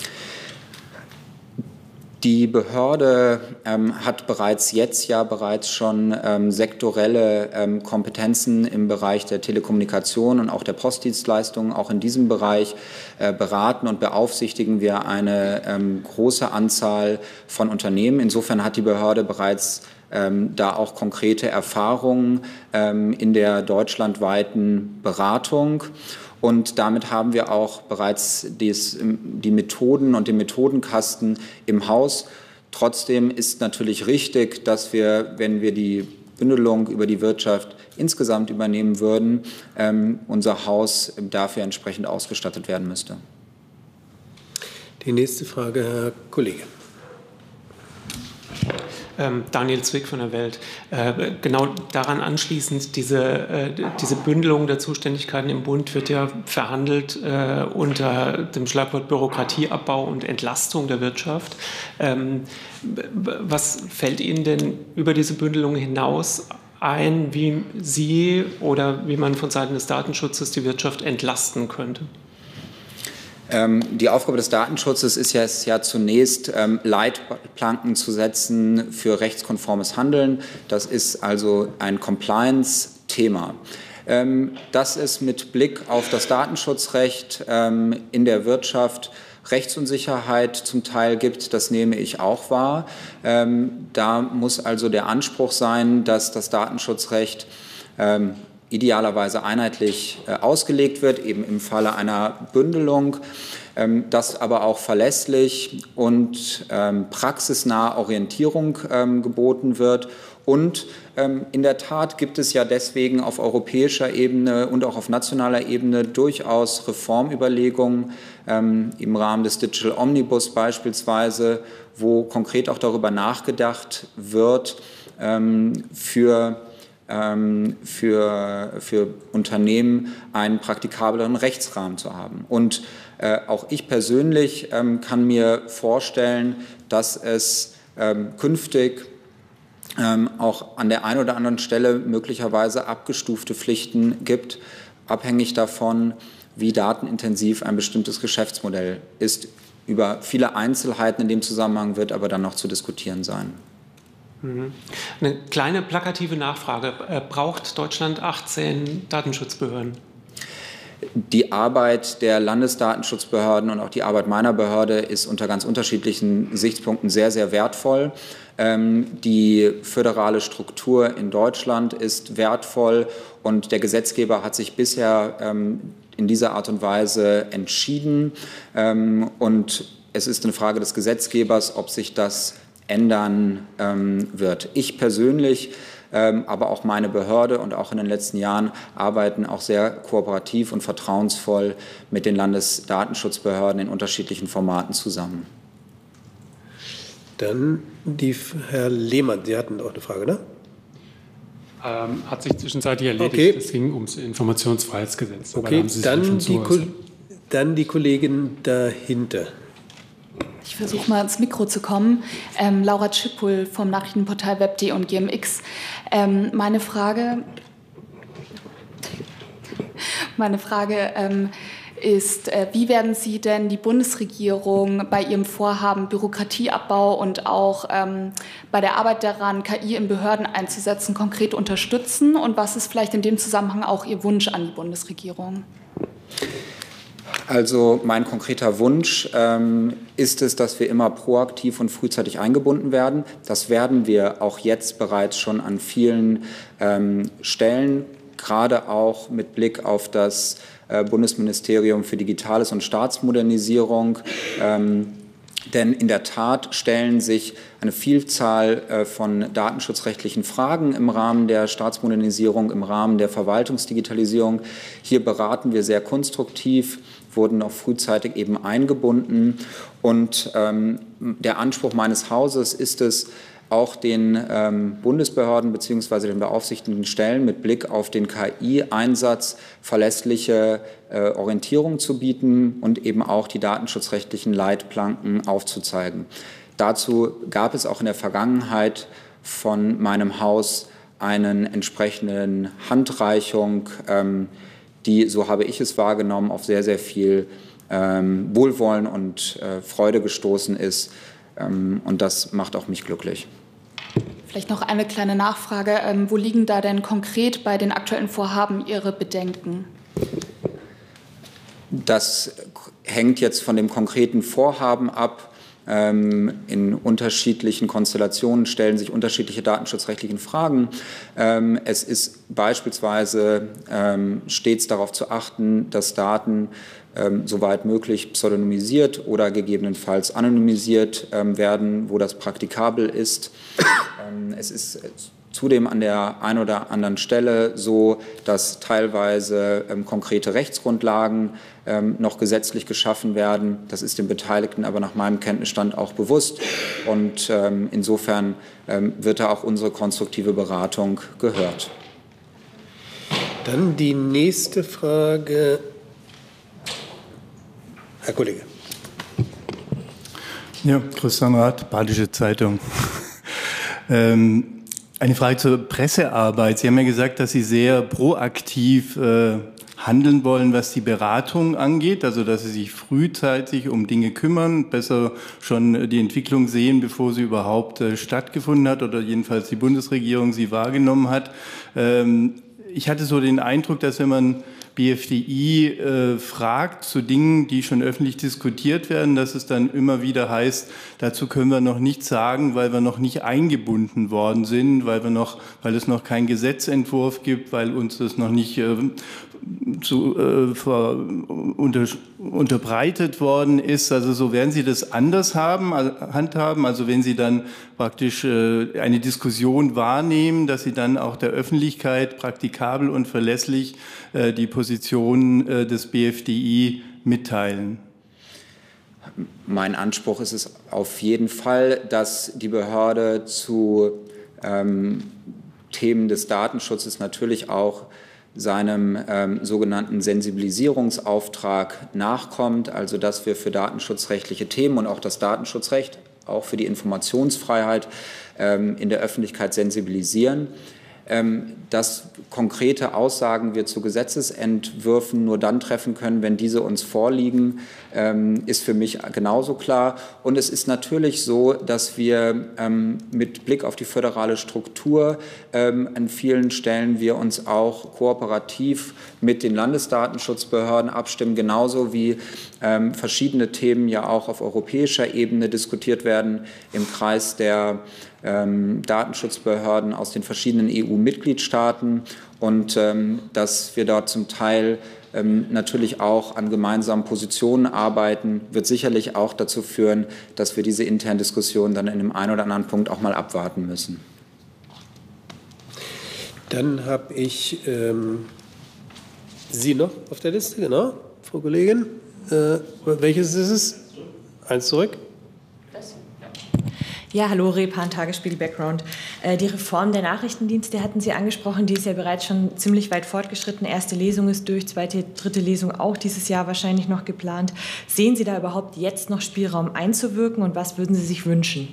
Die Behörde ähm, hat bereits jetzt ja bereits schon ähm, sektorelle ähm, Kompetenzen im Bereich der Telekommunikation und auch der Postdienstleistungen. Auch in diesem Bereich äh, beraten und beaufsichtigen wir eine ähm, große Anzahl von Unternehmen. Insofern hat die Behörde bereits ähm, da auch konkrete Erfahrungen ähm, in der deutschlandweiten Beratung. Und damit haben wir auch bereits dies, die Methoden und den Methodenkasten im Haus. Trotzdem ist natürlich richtig, dass wir, wenn wir die Bündelung über die Wirtschaft insgesamt übernehmen würden, ähm, unser Haus dafür entsprechend ausgestattet werden müsste. Die nächste Frage, Herr Kollege. Ähm, Daniel Zwick von der Welt. Äh, genau daran anschließend, diese, äh, diese Bündelung der Zuständigkeiten im Bund wird ja verhandelt äh, unter dem Schlagwort Bürokratieabbau und Entlastung der Wirtschaft. Ähm, was fällt Ihnen denn über diese Bündelung hinaus ein, wie Sie oder wie man von Seiten des Datenschutzes die Wirtschaft entlasten könnte? Die Aufgabe des Datenschutzes ist ja, ist ja zunächst, ähm, Leitplanken zu setzen für rechtskonformes Handeln. Das ist also ein Compliance-Thema. Ähm, dass es mit Blick auf das Datenschutzrecht ähm, in der Wirtschaft Rechtsunsicherheit zum Teil gibt, das nehme ich auch wahr. Ähm, da muss also der Anspruch sein, dass das Datenschutzrecht ähm, idealerweise einheitlich äh, ausgelegt wird, eben im Falle einer Bündelung, ähm, dass aber auch verlässlich und ähm, praxisnahe Orientierung ähm, geboten wird. Und ähm, in der Tat gibt es ja deswegen auf europäischer Ebene und auch auf nationaler Ebene durchaus Reformüberlegungen ähm, im Rahmen des Digital Omnibus beispielsweise, wo konkret auch darüber nachgedacht wird, ähm, für Für, für Unternehmen einen praktikableren Rechtsrahmen zu haben. Und äh, auch ich persönlich ähm, kann mir vorstellen, dass es ähm, künftig ähm, auch an der einen oder anderen Stelle möglicherweise abgestufte Pflichten gibt, abhängig davon, wie datenintensiv ein bestimmtes Geschäftsmodell ist. Über viele Einzelheiten in dem Zusammenhang wird aber dann noch zu diskutieren sein. Eine kleine plakative Nachfrage. Braucht Deutschland achtzehn Datenschutzbehörden? Die Arbeit der Landesdatenschutzbehörden und auch die Arbeit meiner Behörde ist unter ganz unterschiedlichen Gesichtspunkten sehr, sehr wertvoll. Die föderale Struktur in Deutschland ist wertvoll und der Gesetzgeber hat sich bisher in dieser Art und Weise entschieden. Und es ist eine Frage des Gesetzgebers, ob sich das ändern ähm, wird. Ich persönlich, ähm, aber auch meine Behörde und auch in den letzten Jahren arbeiten auch sehr kooperativ und vertrauensvoll mit den Landesdatenschutzbehörden in unterschiedlichen Formaten zusammen. Dann die, Herr Lehmann, Sie hatten auch eine Frage, ne? Ähm, hat sich zwischenzeitlich erledigt. Okay. Es ging ums Informationsfreiheitsgesetz. Okay, haben Sie dann, sich die dann die Kollegin dahinter. Ich versuche mal ins Mikro zu kommen. Ähm, Laura Tschippul vom Nachrichtenportal Web punkt de und G M X. Ähm, meine Frage, meine Frage ähm, ist, äh, wie werden Sie denn die Bundesregierung bei ihrem Vorhaben Bürokratieabbau und auch ähm, bei der Arbeit daran, K I in Behörden einzusetzen, konkret unterstützen? Und was ist vielleicht in dem Zusammenhang auch Ihr Wunsch an die Bundesregierung? Also mein konkreter Wunsch ähm, ist es, dass wir immer proaktiv und frühzeitig eingebunden werden. Das werden wir auch jetzt bereits schon an vielen ähm, Stellen, gerade auch mit Blick auf das äh, Bundesministerium für Digitales und Staatsmodernisierung. Ähm, Denn in der Tat stellen sich eine Vielzahl äh, von datenschutzrechtlichen Fragen im Rahmen der Staatsmodernisierung, im Rahmen der Verwaltungsdigitalisierung. Hier beraten wir sehr konstruktiv, wurden auch frühzeitig eben eingebunden. Und ähm, der Anspruch meines Hauses ist es, auch den ähm, Bundesbehörden bzw. den beaufsichtigten Stellen mit Blick auf den K I-Einsatz verlässliche äh, Orientierung zu bieten und eben auch die datenschutzrechtlichen Leitplanken aufzuzeigen. Dazu gab es auch in der Vergangenheit von meinem Haus einen entsprechenden Handreichung, ähm, die, so habe ich es wahrgenommen, auf sehr, sehr viel ähm, Wohlwollen und äh, Freude gestoßen ist. Ähm, und das macht auch mich glücklich. Vielleicht noch eine kleine Nachfrage. Ähm, wo liegen da denn konkret bei den aktuellen Vorhaben Ihre Bedenken? Das hängt jetzt von dem konkreten Vorhaben ab. Ähm, in unterschiedlichen Konstellationen stellen sich unterschiedliche datenschutzrechtliche Fragen. Ähm, es ist beispielsweise ähm, stets darauf zu achten, dass Daten ähm, soweit möglich pseudonymisiert oder gegebenenfalls anonymisiert ähm, werden, wo das praktikabel ist. Ähm, es ist zudem an der einen oder anderen Stelle so, dass teilweise ähm, konkrete Rechtsgrundlagen ähm, noch gesetzlich geschaffen werden. Das ist den Beteiligten aber nach meinem Kenntnisstand auch bewusst. Und ähm, insofern ähm, wird da auch unsere konstruktive Beratung gehört. Dann die nächste Frage. Herr Kollege. Ja, Christian Rath, Badische Zeitung. ähm, Eine Frage zur Pressearbeit. Sie haben ja gesagt, dass Sie sehr proaktiv äh, handeln wollen, was die Beratung angeht, also dass Sie sich frühzeitig um Dinge kümmern, besser schon die Entwicklung sehen, bevor sie überhaupt äh, stattgefunden hat oder jedenfalls die Bundesregierung sie wahrgenommen hat. Ähm, ich hatte so den Eindruck, dass wenn man B F D I äh, fragt zu Dingen, die schon öffentlich diskutiert werden, dass es dann immer wieder heißt, dazu können wir noch nichts sagen, weil wir noch nicht eingebunden worden sind, weil wir noch, weil es noch keinen Gesetzentwurf gibt, weil uns das noch nicht äh, zu, äh, ver, unter, unterbreitet worden ist. Also so werden Sie das anders haben, handhaben. Also wenn Sie dann praktisch äh, eine Diskussion wahrnehmen, dass Sie dann auch der Öffentlichkeit praktikabel und verlässlich äh, die Position äh, des B F D I mitteilen. Mein Anspruch ist es auf jeden Fall, dass die Behörde zu ähm, Themen des Datenschutzes natürlich auch seinem ähm, sogenannten Sensibilisierungsauftrag nachkommt, also dass wir für datenschutzrechtliche Themen und auch das Datenschutzrecht, auch für die Informationsfreiheit ähm, in der Öffentlichkeit sensibilisieren. Ähm, dass konkrete Aussagen wir zu Gesetzesentwürfen nur dann treffen können, wenn diese uns vorliegen, ähm, ist für mich genauso klar. Und es ist natürlich so, dass wir ähm, mit Blick auf die föderale Struktur ähm, an vielen Stellen wir uns auch kooperativ mit den Landesdatenschutzbehörden abstimmen, genauso wie ähm, verschiedene Themen ja auch auf europäischer Ebene diskutiert werden im Kreis der ähm, Datenschutzbehörden aus den verschiedenen E U-Mitgliedstaaten und ähm, dass wir dort zum Teil ähm, natürlich auch an gemeinsamen Positionen arbeiten, wird sicherlich auch dazu führen, dass wir diese internen Diskussionen dann in dem einen oder anderen Punkt auch mal abwarten müssen. Dann habe ich ähm, Sie noch auf der Liste, genau, Frau Kollegin. Äh, welches ist es? Eins zurück. Ja, hallo, Repan, Tagesspiegel Background. Äh, die Reform der Nachrichtendienste hatten Sie angesprochen, die ist ja bereits schon ziemlich weit fortgeschritten. Erste Lesung ist durch, zweite, dritte Lesung auch dieses Jahr wahrscheinlich noch geplant. Sehen Sie da überhaupt jetzt noch Spielraum einzuwirken und was würden Sie sich wünschen?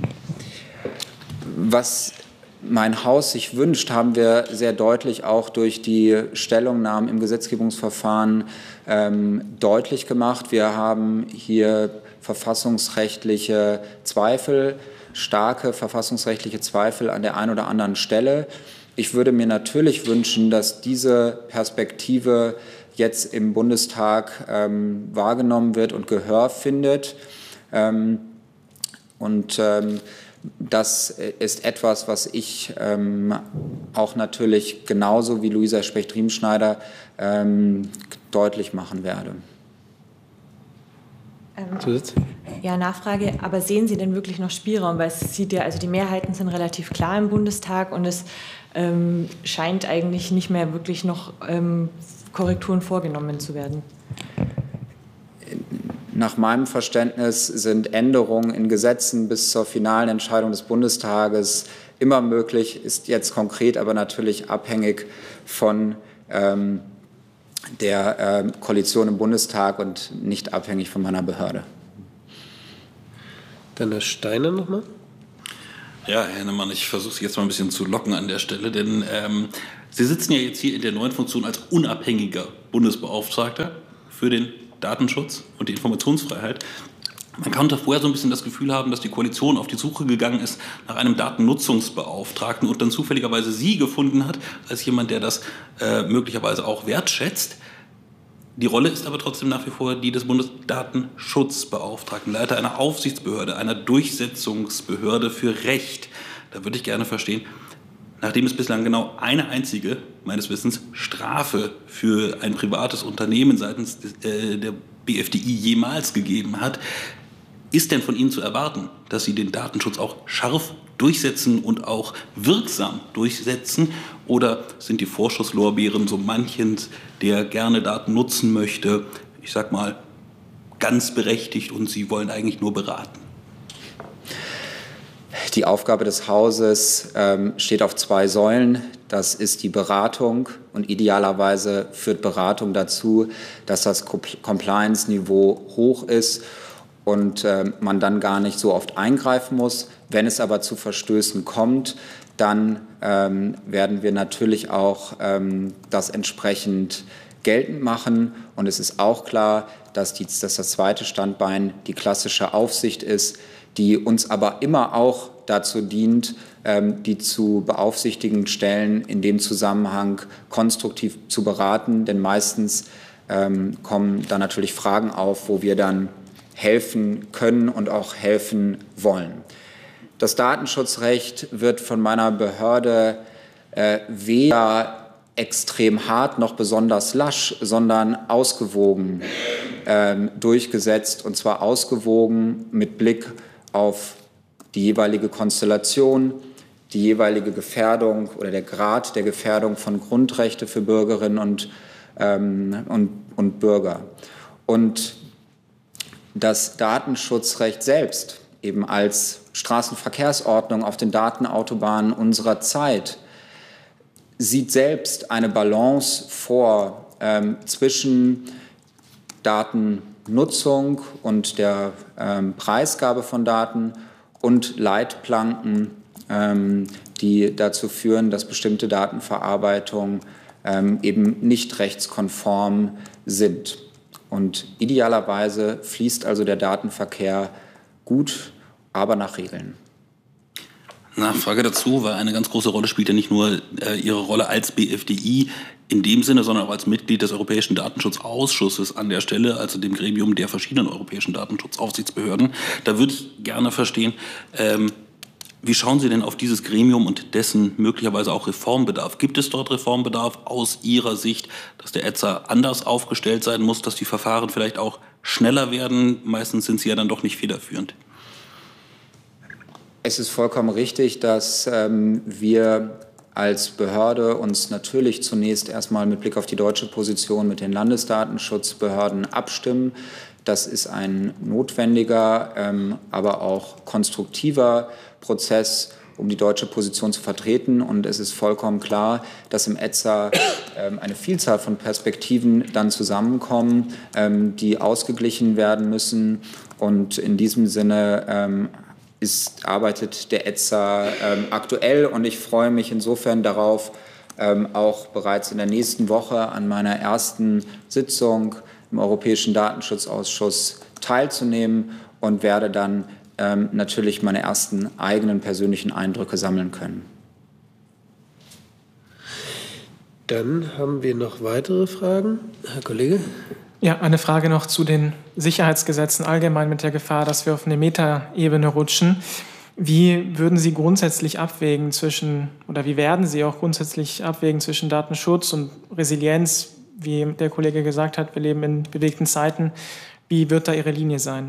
Was mein Haus sich wünscht, haben wir sehr deutlich auch durch die Stellungnahmen im Gesetzgebungsverfahren ähm, deutlich gemacht. Wir haben hier verfassungsrechtliche Zweifel, starke verfassungsrechtliche Zweifel an der einen oder anderen Stelle. Ich würde mir natürlich wünschen, dass diese Perspektive jetzt im Bundestag ähm, wahrgenommen wird und Gehör findet. Ähm, und ähm, das ist etwas, was ich ähm, auch natürlich genauso wie Luisa Specht-Riemschneider ähm, deutlich machen werde. Ähm, ja, Nachfrage, aber sehen Sie denn wirklich noch Spielraum? Weil es sieht ja, also die Mehrheiten sind relativ klar im Bundestag und es ähm, scheint eigentlich nicht mehr wirklich noch ähm, Korrekturen vorgenommen zu werden. Nach meinem Verständnis sind Änderungen in Gesetzen bis zur finalen Entscheidung des Bundestages immer möglich, ist jetzt konkret aber natürlich abhängig von ähm, der äh, Koalition im Bundestag und nicht abhängig von meiner Behörde. Dann Herr Steiner nochmal. Ja, Herr Hennemann, ich versuche Sie jetzt mal ein bisschen zu locken an der Stelle, denn ähm, Sie sitzen ja jetzt hier in der neuen Funktion als unabhängiger Bundesbeauftragter für den Datenschutz und die Informationsfreiheit. Man konnte vorher so ein bisschen das Gefühl haben, dass die Koalition auf die Suche gegangen ist nach einem Datennutzungsbeauftragten und dann zufälligerweise Sie gefunden hat, als jemand, der das äh, möglicherweise auch wertschätzt. Die Rolle ist aber trotzdem nach wie vor die des Bundesdatenschutzbeauftragten, Leiter einer Aufsichtsbehörde, einer Durchsetzungsbehörde für Recht. Da würde ich gerne verstehen, nachdem es bislang genau eine einzige, meines Wissens, Strafe für ein privates Unternehmen seitens äh, der B F D I jemals gegeben hat, ist denn von Ihnen zu erwarten, dass Sie den Datenschutz auch scharf durchsetzen und auch wirksam durchsetzen? Oder sind die Vorschusslorbeeren so manchen, der gerne Daten nutzen möchte, ich sag mal, ganz berechtigt und Sie wollen eigentlich nur beraten? Die Aufgabe des Hauses ähm, steht auf zwei Säulen. Das ist die Beratung und idealerweise führt Beratung dazu, dass das Compliance-Niveau hoch ist und äh, man dann gar nicht so oft eingreifen muss. Wenn es aber zu Verstößen kommt, dann ähm, werden wir natürlich auch ähm, das entsprechend geltend machen. Und es ist auch klar, dass, die, dass das zweite Standbein die klassische Aufsicht ist, die uns aber immer auch dazu dient, ähm, die zu beaufsichtigenden Stellen in dem Zusammenhang konstruktiv zu beraten. Denn meistens ähm, kommen da natürlich Fragen auf, wo wir dann helfen können und auch helfen wollen. Das Datenschutzrecht wird von meiner Behörde äh, weder extrem hart noch besonders lasch, sondern ausgewogen ähm, durchgesetzt, und zwar ausgewogen mit Blick auf die jeweilige Konstellation, die jeweilige Gefährdung oder der Grad der Gefährdung von Grundrechte für Bürgerinnen und, ähm, und, und Bürger. Und das Datenschutzrecht selbst eben als Straßenverkehrsordnung auf den Datenautobahnen unserer Zeit sieht selbst eine Balance vor ähm, zwischen Datennutzung und der ähm, Preisgabe von Daten und Leitplanken, ähm, die dazu führen, dass bestimmte Datenverarbeitungen ähm, eben nicht rechtskonform sind. Und idealerweise fließt also der Datenverkehr gut, aber nach Regeln. Nachfrage dazu, weil eine ganz große Rolle spielt ja nicht nur äh, Ihre Rolle als B F D I in dem Sinne, sondern auch als Mitglied des Europäischen Datenschutzausschusses an der Stelle, also dem Gremium der verschiedenen europäischen Datenschutzaufsichtsbehörden. Da würde ich gerne verstehen, ähm, wie schauen Sie denn auf dieses Gremium und dessen möglicherweise auch Reformbedarf? Gibt es dort Reformbedarf aus Ihrer Sicht, dass der E Z A anders aufgestellt sein muss, dass die Verfahren vielleicht auch schneller werden? Meistens sind sie ja dann doch nicht federführend. Es ist vollkommen richtig, dass ähm, wir als Behörde uns natürlich zunächst erstmal mit Blick auf die deutsche Position mit den Landesdatenschutzbehörden abstimmen. Das ist ein notwendiger, ähm, aber auch konstruktiver Prozess, um die deutsche Position zu vertreten. Und es ist vollkommen klar, dass im E Z A ähm, eine Vielzahl von Perspektiven dann zusammenkommen, ähm, die ausgeglichen werden müssen. Und in diesem Sinne ähm, Ist, arbeitet der E Z A ähm, aktuell, und ich freue mich insofern darauf, ähm, auch bereits in der nächsten Woche an meiner ersten Sitzung im Europäischen Datenschutzausschuss teilzunehmen und werde dann ähm, natürlich meine ersten eigenen persönlichen Eindrücke sammeln können. Dann haben wir noch weitere Fragen. Herr Kollege? Ja, eine Frage noch zu den Sicherheitsgesetzen allgemein mit der Gefahr, dass wir auf eine Metaebene rutschen. Wie würden Sie grundsätzlich abwägen zwischen, oder wie werden Sie auch grundsätzlich abwägen zwischen Datenschutz und Resilienz? Wie der Kollege gesagt hat, wir leben in bewegten Zeiten. Wie wird da Ihre Linie sein?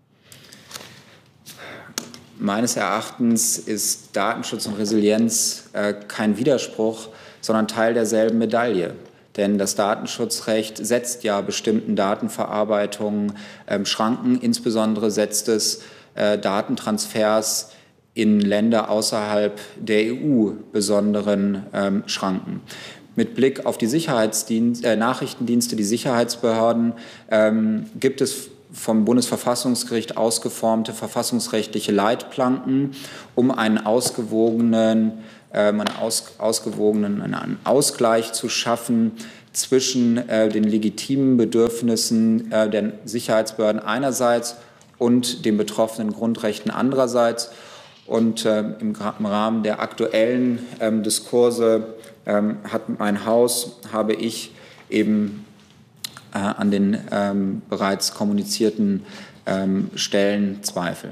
Meines Erachtens ist Datenschutz und Resilienz äh, kein Widerspruch, sondern Teil derselben Medaille. Denn das Datenschutzrecht setzt ja bestimmten Datenverarbeitungen ähm, Schranken. Insbesondere setzt es äh, Datentransfers in Länder außerhalb der E U besonderen ähm, Schranken. Mit Blick auf die Sicherheitsdienst, äh, Nachrichtendienste, die Sicherheitsbehörden, ähm, gibt es vom Bundesverfassungsgericht ausgeformte verfassungsrechtliche Leitplanken, um einen ausgewogenen, äh, einen aus, ausgewogenen einen Ausgleich zu schaffen zwischen äh, den legitimen Bedürfnissen äh, der Sicherheitsbehörden einerseits und den betroffenen Grundrechten andererseits. Und äh, im, im Rahmen der aktuellen ähm, Diskurse ähm, hat mein Haus, habe ich eben äh, an den ähm, bereits kommunizierten ähm, Stellen Zweifel.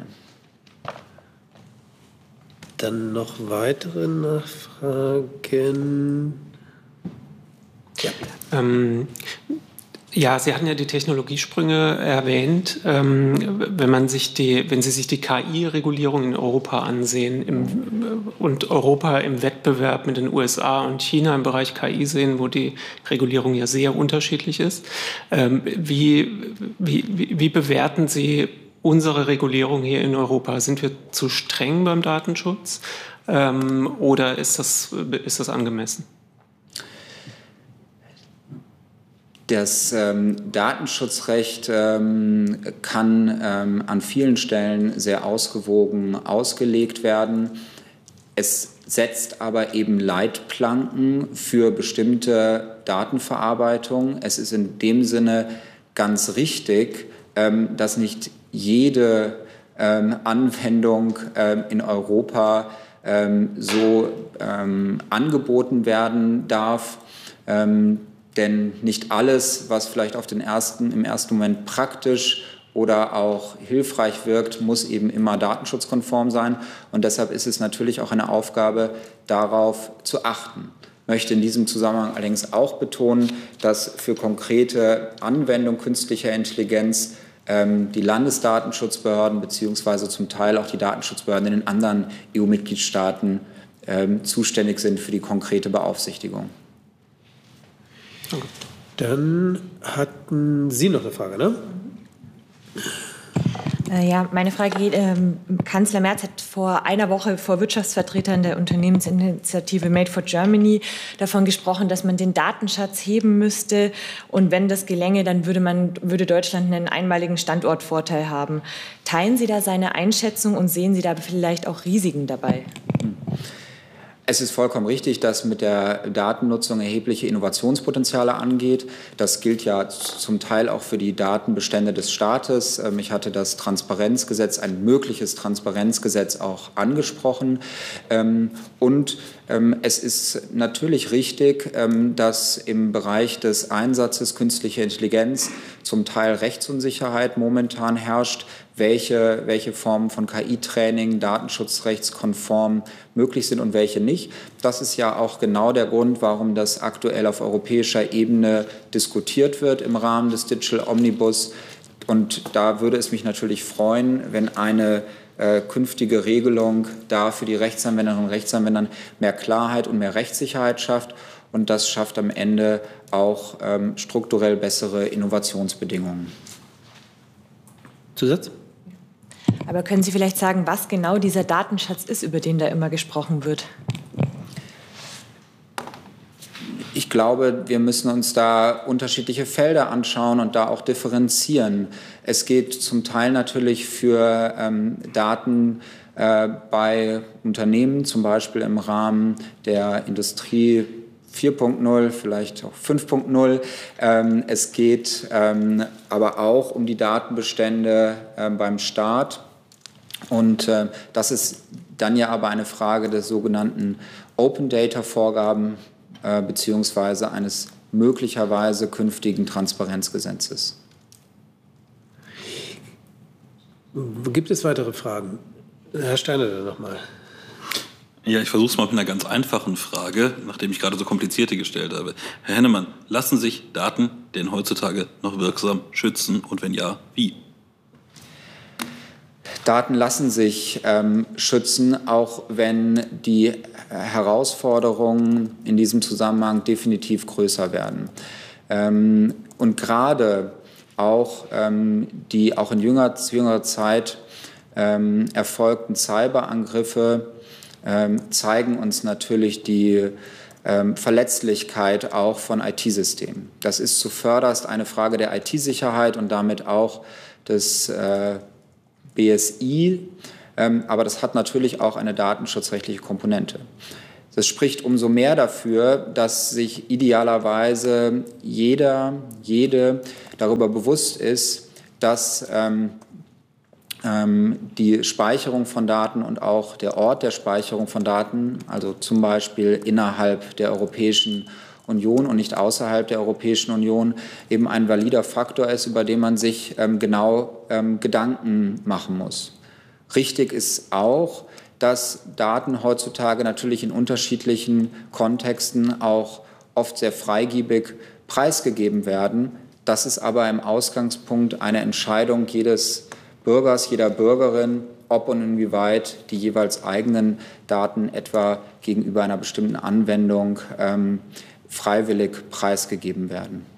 Dann noch weitere Nachfragen. Ja. Ähm, ja, Sie hatten ja die Technologiesprünge erwähnt. Ähm, wenn man sich die, wenn Sie sich die K I-Regulierung in Europa ansehen im, und Europa im Wettbewerb mit den U S A und China im Bereich K I sehen, wo die Regulierung ja sehr unterschiedlich ist, ähm, wie, wie, wie bewerten Sie unsere Regulierung hier in Europa? Sind wir zu streng beim Datenschutz ähm, oder ist das, ist das angemessen? Das ähm, Datenschutzrecht ähm, kann ähm, an vielen Stellen sehr ausgewogen ausgelegt werden. Es setzt aber eben Leitplanken für bestimmte Datenverarbeitung. Es ist in dem Sinne ganz richtig, ähm, dass nicht jede ähm, Anwendung ähm, in Europa ähm, so ähm, angeboten werden darf. Ähm, Denn nicht alles, was vielleicht auf den ersten, im ersten Moment praktisch oder auch hilfreich wirkt, muss eben immer datenschutzkonform sein. Und deshalb ist es natürlich auch eine Aufgabe, darauf zu achten. Ich möchte in diesem Zusammenhang allerdings auch betonen, dass für konkrete Anwendung künstlicher Intelligenz ähm, die Landesdatenschutzbehörden beziehungsweise zum Teil auch die Datenschutzbehörden in den anderen E U-Mitgliedstaaten ähm, zuständig sind für die konkrete Beaufsichtigung. Dann hatten Sie noch eine Frage, ne? Ja, meine Frage geht, ähm, Kanzler Merz hat vor einer Woche vor Wirtschaftsvertretern der Unternehmensinitiative Made for Germany davon gesprochen, dass man den Datenschatz heben müsste. Und wenn das gelänge, dann würde, man, würde Deutschland einen einmaligen Standortvorteil haben. Teilen Sie da seine Einschätzung und sehen Sie da vielleicht auch Risiken dabei? Es ist vollkommen richtig, dass mit der Datennutzung erhebliche Innovationspotenziale angeht. Das gilt ja zum Teil auch für die Datenbestände des Staates. Ich hatte das Transparenzgesetz, ein mögliches Transparenzgesetz auch angesprochen. Und es ist natürlich richtig, dass im Bereich des Einsatzes künstlicher Intelligenz zum Teil Rechtsunsicherheit momentan herrscht, welche, welche Formen von K I-Training datenschutzrechtskonform möglich sind und welche nicht. Das ist ja auch genau der Grund, warum das aktuell auf europäischer Ebene diskutiert wird im Rahmen des Digital Omnibus. Und da würde es mich natürlich freuen, wenn eine äh, künftige Regelung da für die Rechtsanwenderinnen und Rechtsanwender mehr Klarheit und mehr Rechtssicherheit schafft. Und das schafft am Ende auch ähm, strukturell bessere Innovationsbedingungen. Zusatz? Aber können Sie vielleicht sagen, was genau dieser Datenschatz ist, über den da immer gesprochen wird? Ich glaube, wir müssen uns da unterschiedliche Felder anschauen und da auch differenzieren. Es geht zum Teil natürlich für ähm, Daten äh, bei Unternehmen, zum Beispiel im Rahmen der Industrie vier Punkt null, vielleicht auch fünf Punkt null. Ähm, es geht ähm, aber auch um die Datenbestände äh, beim Staat. Und äh, das ist dann ja aber eine Frage des sogenannten Open Data Vorgaben äh, beziehungsweise eines möglicherweise künftigen Transparenzgesetzes. Gibt es weitere Fragen? Herr Steiner, dann nochmal. Ja, ich versuche es mal mit einer ganz einfachen Frage, nachdem ich gerade so komplizierte gestellt habe. Herr Hennemann, lassen sich Daten denn heutzutage noch wirksam schützen und wenn ja, wie? Daten lassen sich ähm, schützen, auch wenn die Herausforderungen in diesem Zusammenhang definitiv größer werden. Ähm, und gerade auch ähm, die auch in jüngerer, jüngerer Zeit ähm, erfolgten Cyberangriffe ähm, zeigen uns natürlich die ähm, Verletzlichkeit auch von I T-Systemen. Das ist zuvörderst eine Frage der I T-Sicherheit und damit auch des äh, B S I, ähm, aber das hat natürlich auch eine datenschutzrechtliche Komponente. Das spricht umso mehr dafür, dass sich idealerweise jeder, jede darüber bewusst ist, dass ähm, ähm, die Speicherung von Daten und auch der Ort der Speicherung von Daten, also zum Beispiel innerhalb der Europäischen Union und nicht außerhalb der Europäischen Union, eben ein valider Faktor ist, über den man sich ähm, genau ähm, Gedanken machen muss. Richtig ist auch, dass Daten heutzutage natürlich in unterschiedlichen Kontexten auch oft sehr freigebig preisgegeben werden. Das ist aber im Ausgangspunkt eine Entscheidung jedes Bürgers, jeder Bürgerin, ob und inwieweit die jeweils eigenen Daten etwa gegenüber einer bestimmten Anwendung ähm, freiwillig preisgegeben werden.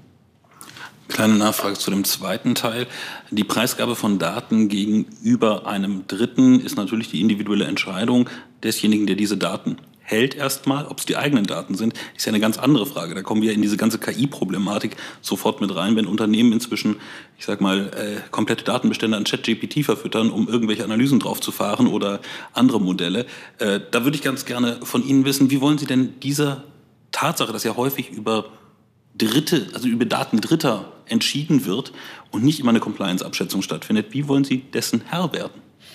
Kleine Nachfrage zu dem zweiten Teil. Die Preisgabe von Daten gegenüber einem Dritten ist natürlich die individuelle Entscheidung desjenigen, der diese Daten hält erstmal. Ob es die eigenen Daten sind, ist ja eine ganz andere Frage. Da kommen wir in diese ganze K I-Problematik sofort mit rein, wenn Unternehmen inzwischen, ich sag mal, äh, komplette Datenbestände an ChatGPT verfüttern, um irgendwelche Analysen drauf zu fahren oder andere Modelle. Äh, da würde ich ganz gerne von Ihnen wissen, wie wollen Sie denn dieser Tatsache, dass ja häufig über Dritte, also über Daten Dritter entschieden wird und nicht immer eine Compliance-Abschätzung stattfindet. Wie wollen Sie dessen Herr werden?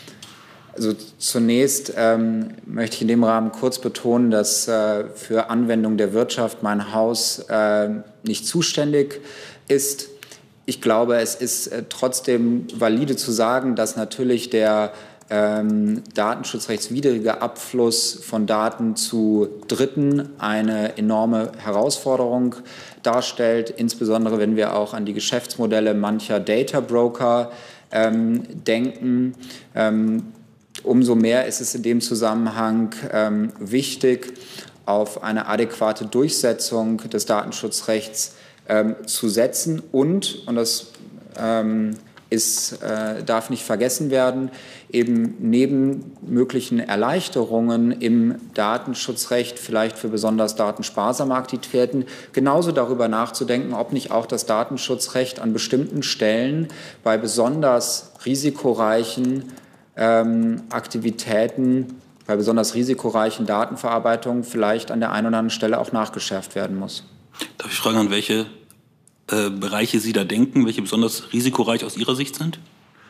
Also zunächst ähm, möchte ich in dem Rahmen kurz betonen, dass äh, für Anwendung der Wirtschaft mein Haus äh, nicht zuständig ist. Ich glaube, es ist äh, trotzdem valide zu sagen, dass natürlich der ähm, datenschutzrechtswidrige Abfluss von Daten zu Dritten eine enorme Herausforderung darstellt, insbesondere wenn wir auch an die Geschäftsmodelle mancher Data Broker ähm, denken. Ähm, umso mehr ist es in dem Zusammenhang ähm, wichtig, auf eine adäquate Durchsetzung des Datenschutzrechts ähm, zu setzen und, und das ähm, ist, äh, darf nicht vergessen werden, eben neben möglichen Erleichterungen im Datenschutzrecht, vielleicht für besonders datensparsame Aktivitäten, genauso darüber nachzudenken, ob nicht auch das Datenschutzrecht an bestimmten Stellen bei besonders risikoreichen ähm, Aktivitäten, bei besonders risikoreichen Datenverarbeitungen vielleicht an der einen oder anderen Stelle auch nachgeschärft werden muss. Darf ich fragen, an welche äh, Bereiche Sie da denken, welche besonders risikoreich aus Ihrer Sicht sind?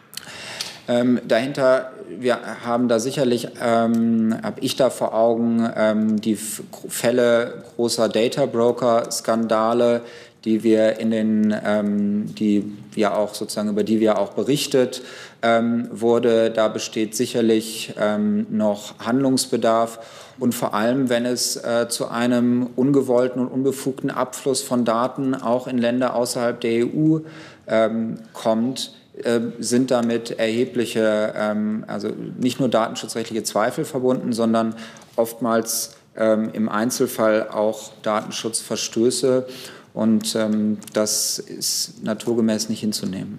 Ähm, dahinter, wir haben da sicherlich, ähm, habe ich da vor Augen, ähm, die F- Fälle großer Data Broker Skandale, die wir in den, ähm, die ja auch sozusagen, über die wir auch berichtet ähm, wurde. Da besteht sicherlich ähm, noch Handlungsbedarf. Und vor allem, wenn es äh, zu einem ungewollten und unbefugten Abfluss von Daten auch in Länder außerhalb der E U ähm, kommt, äh, sind damit erhebliche, ähm, also nicht nur datenschutzrechtliche Zweifel verbunden, sondern oftmals ähm, im Einzelfall auch Datenschutzverstöße. Und ähm, das ist naturgemäß nicht hinzunehmen.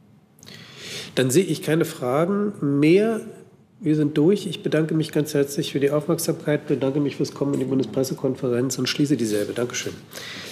Dann sehe ich keine Fragen mehr. Wir sind durch. Ich bedanke mich ganz herzlich für die Aufmerksamkeit, bedanke mich fürs Kommen in die Bundespressekonferenz und schließe dieselbe. Dankeschön.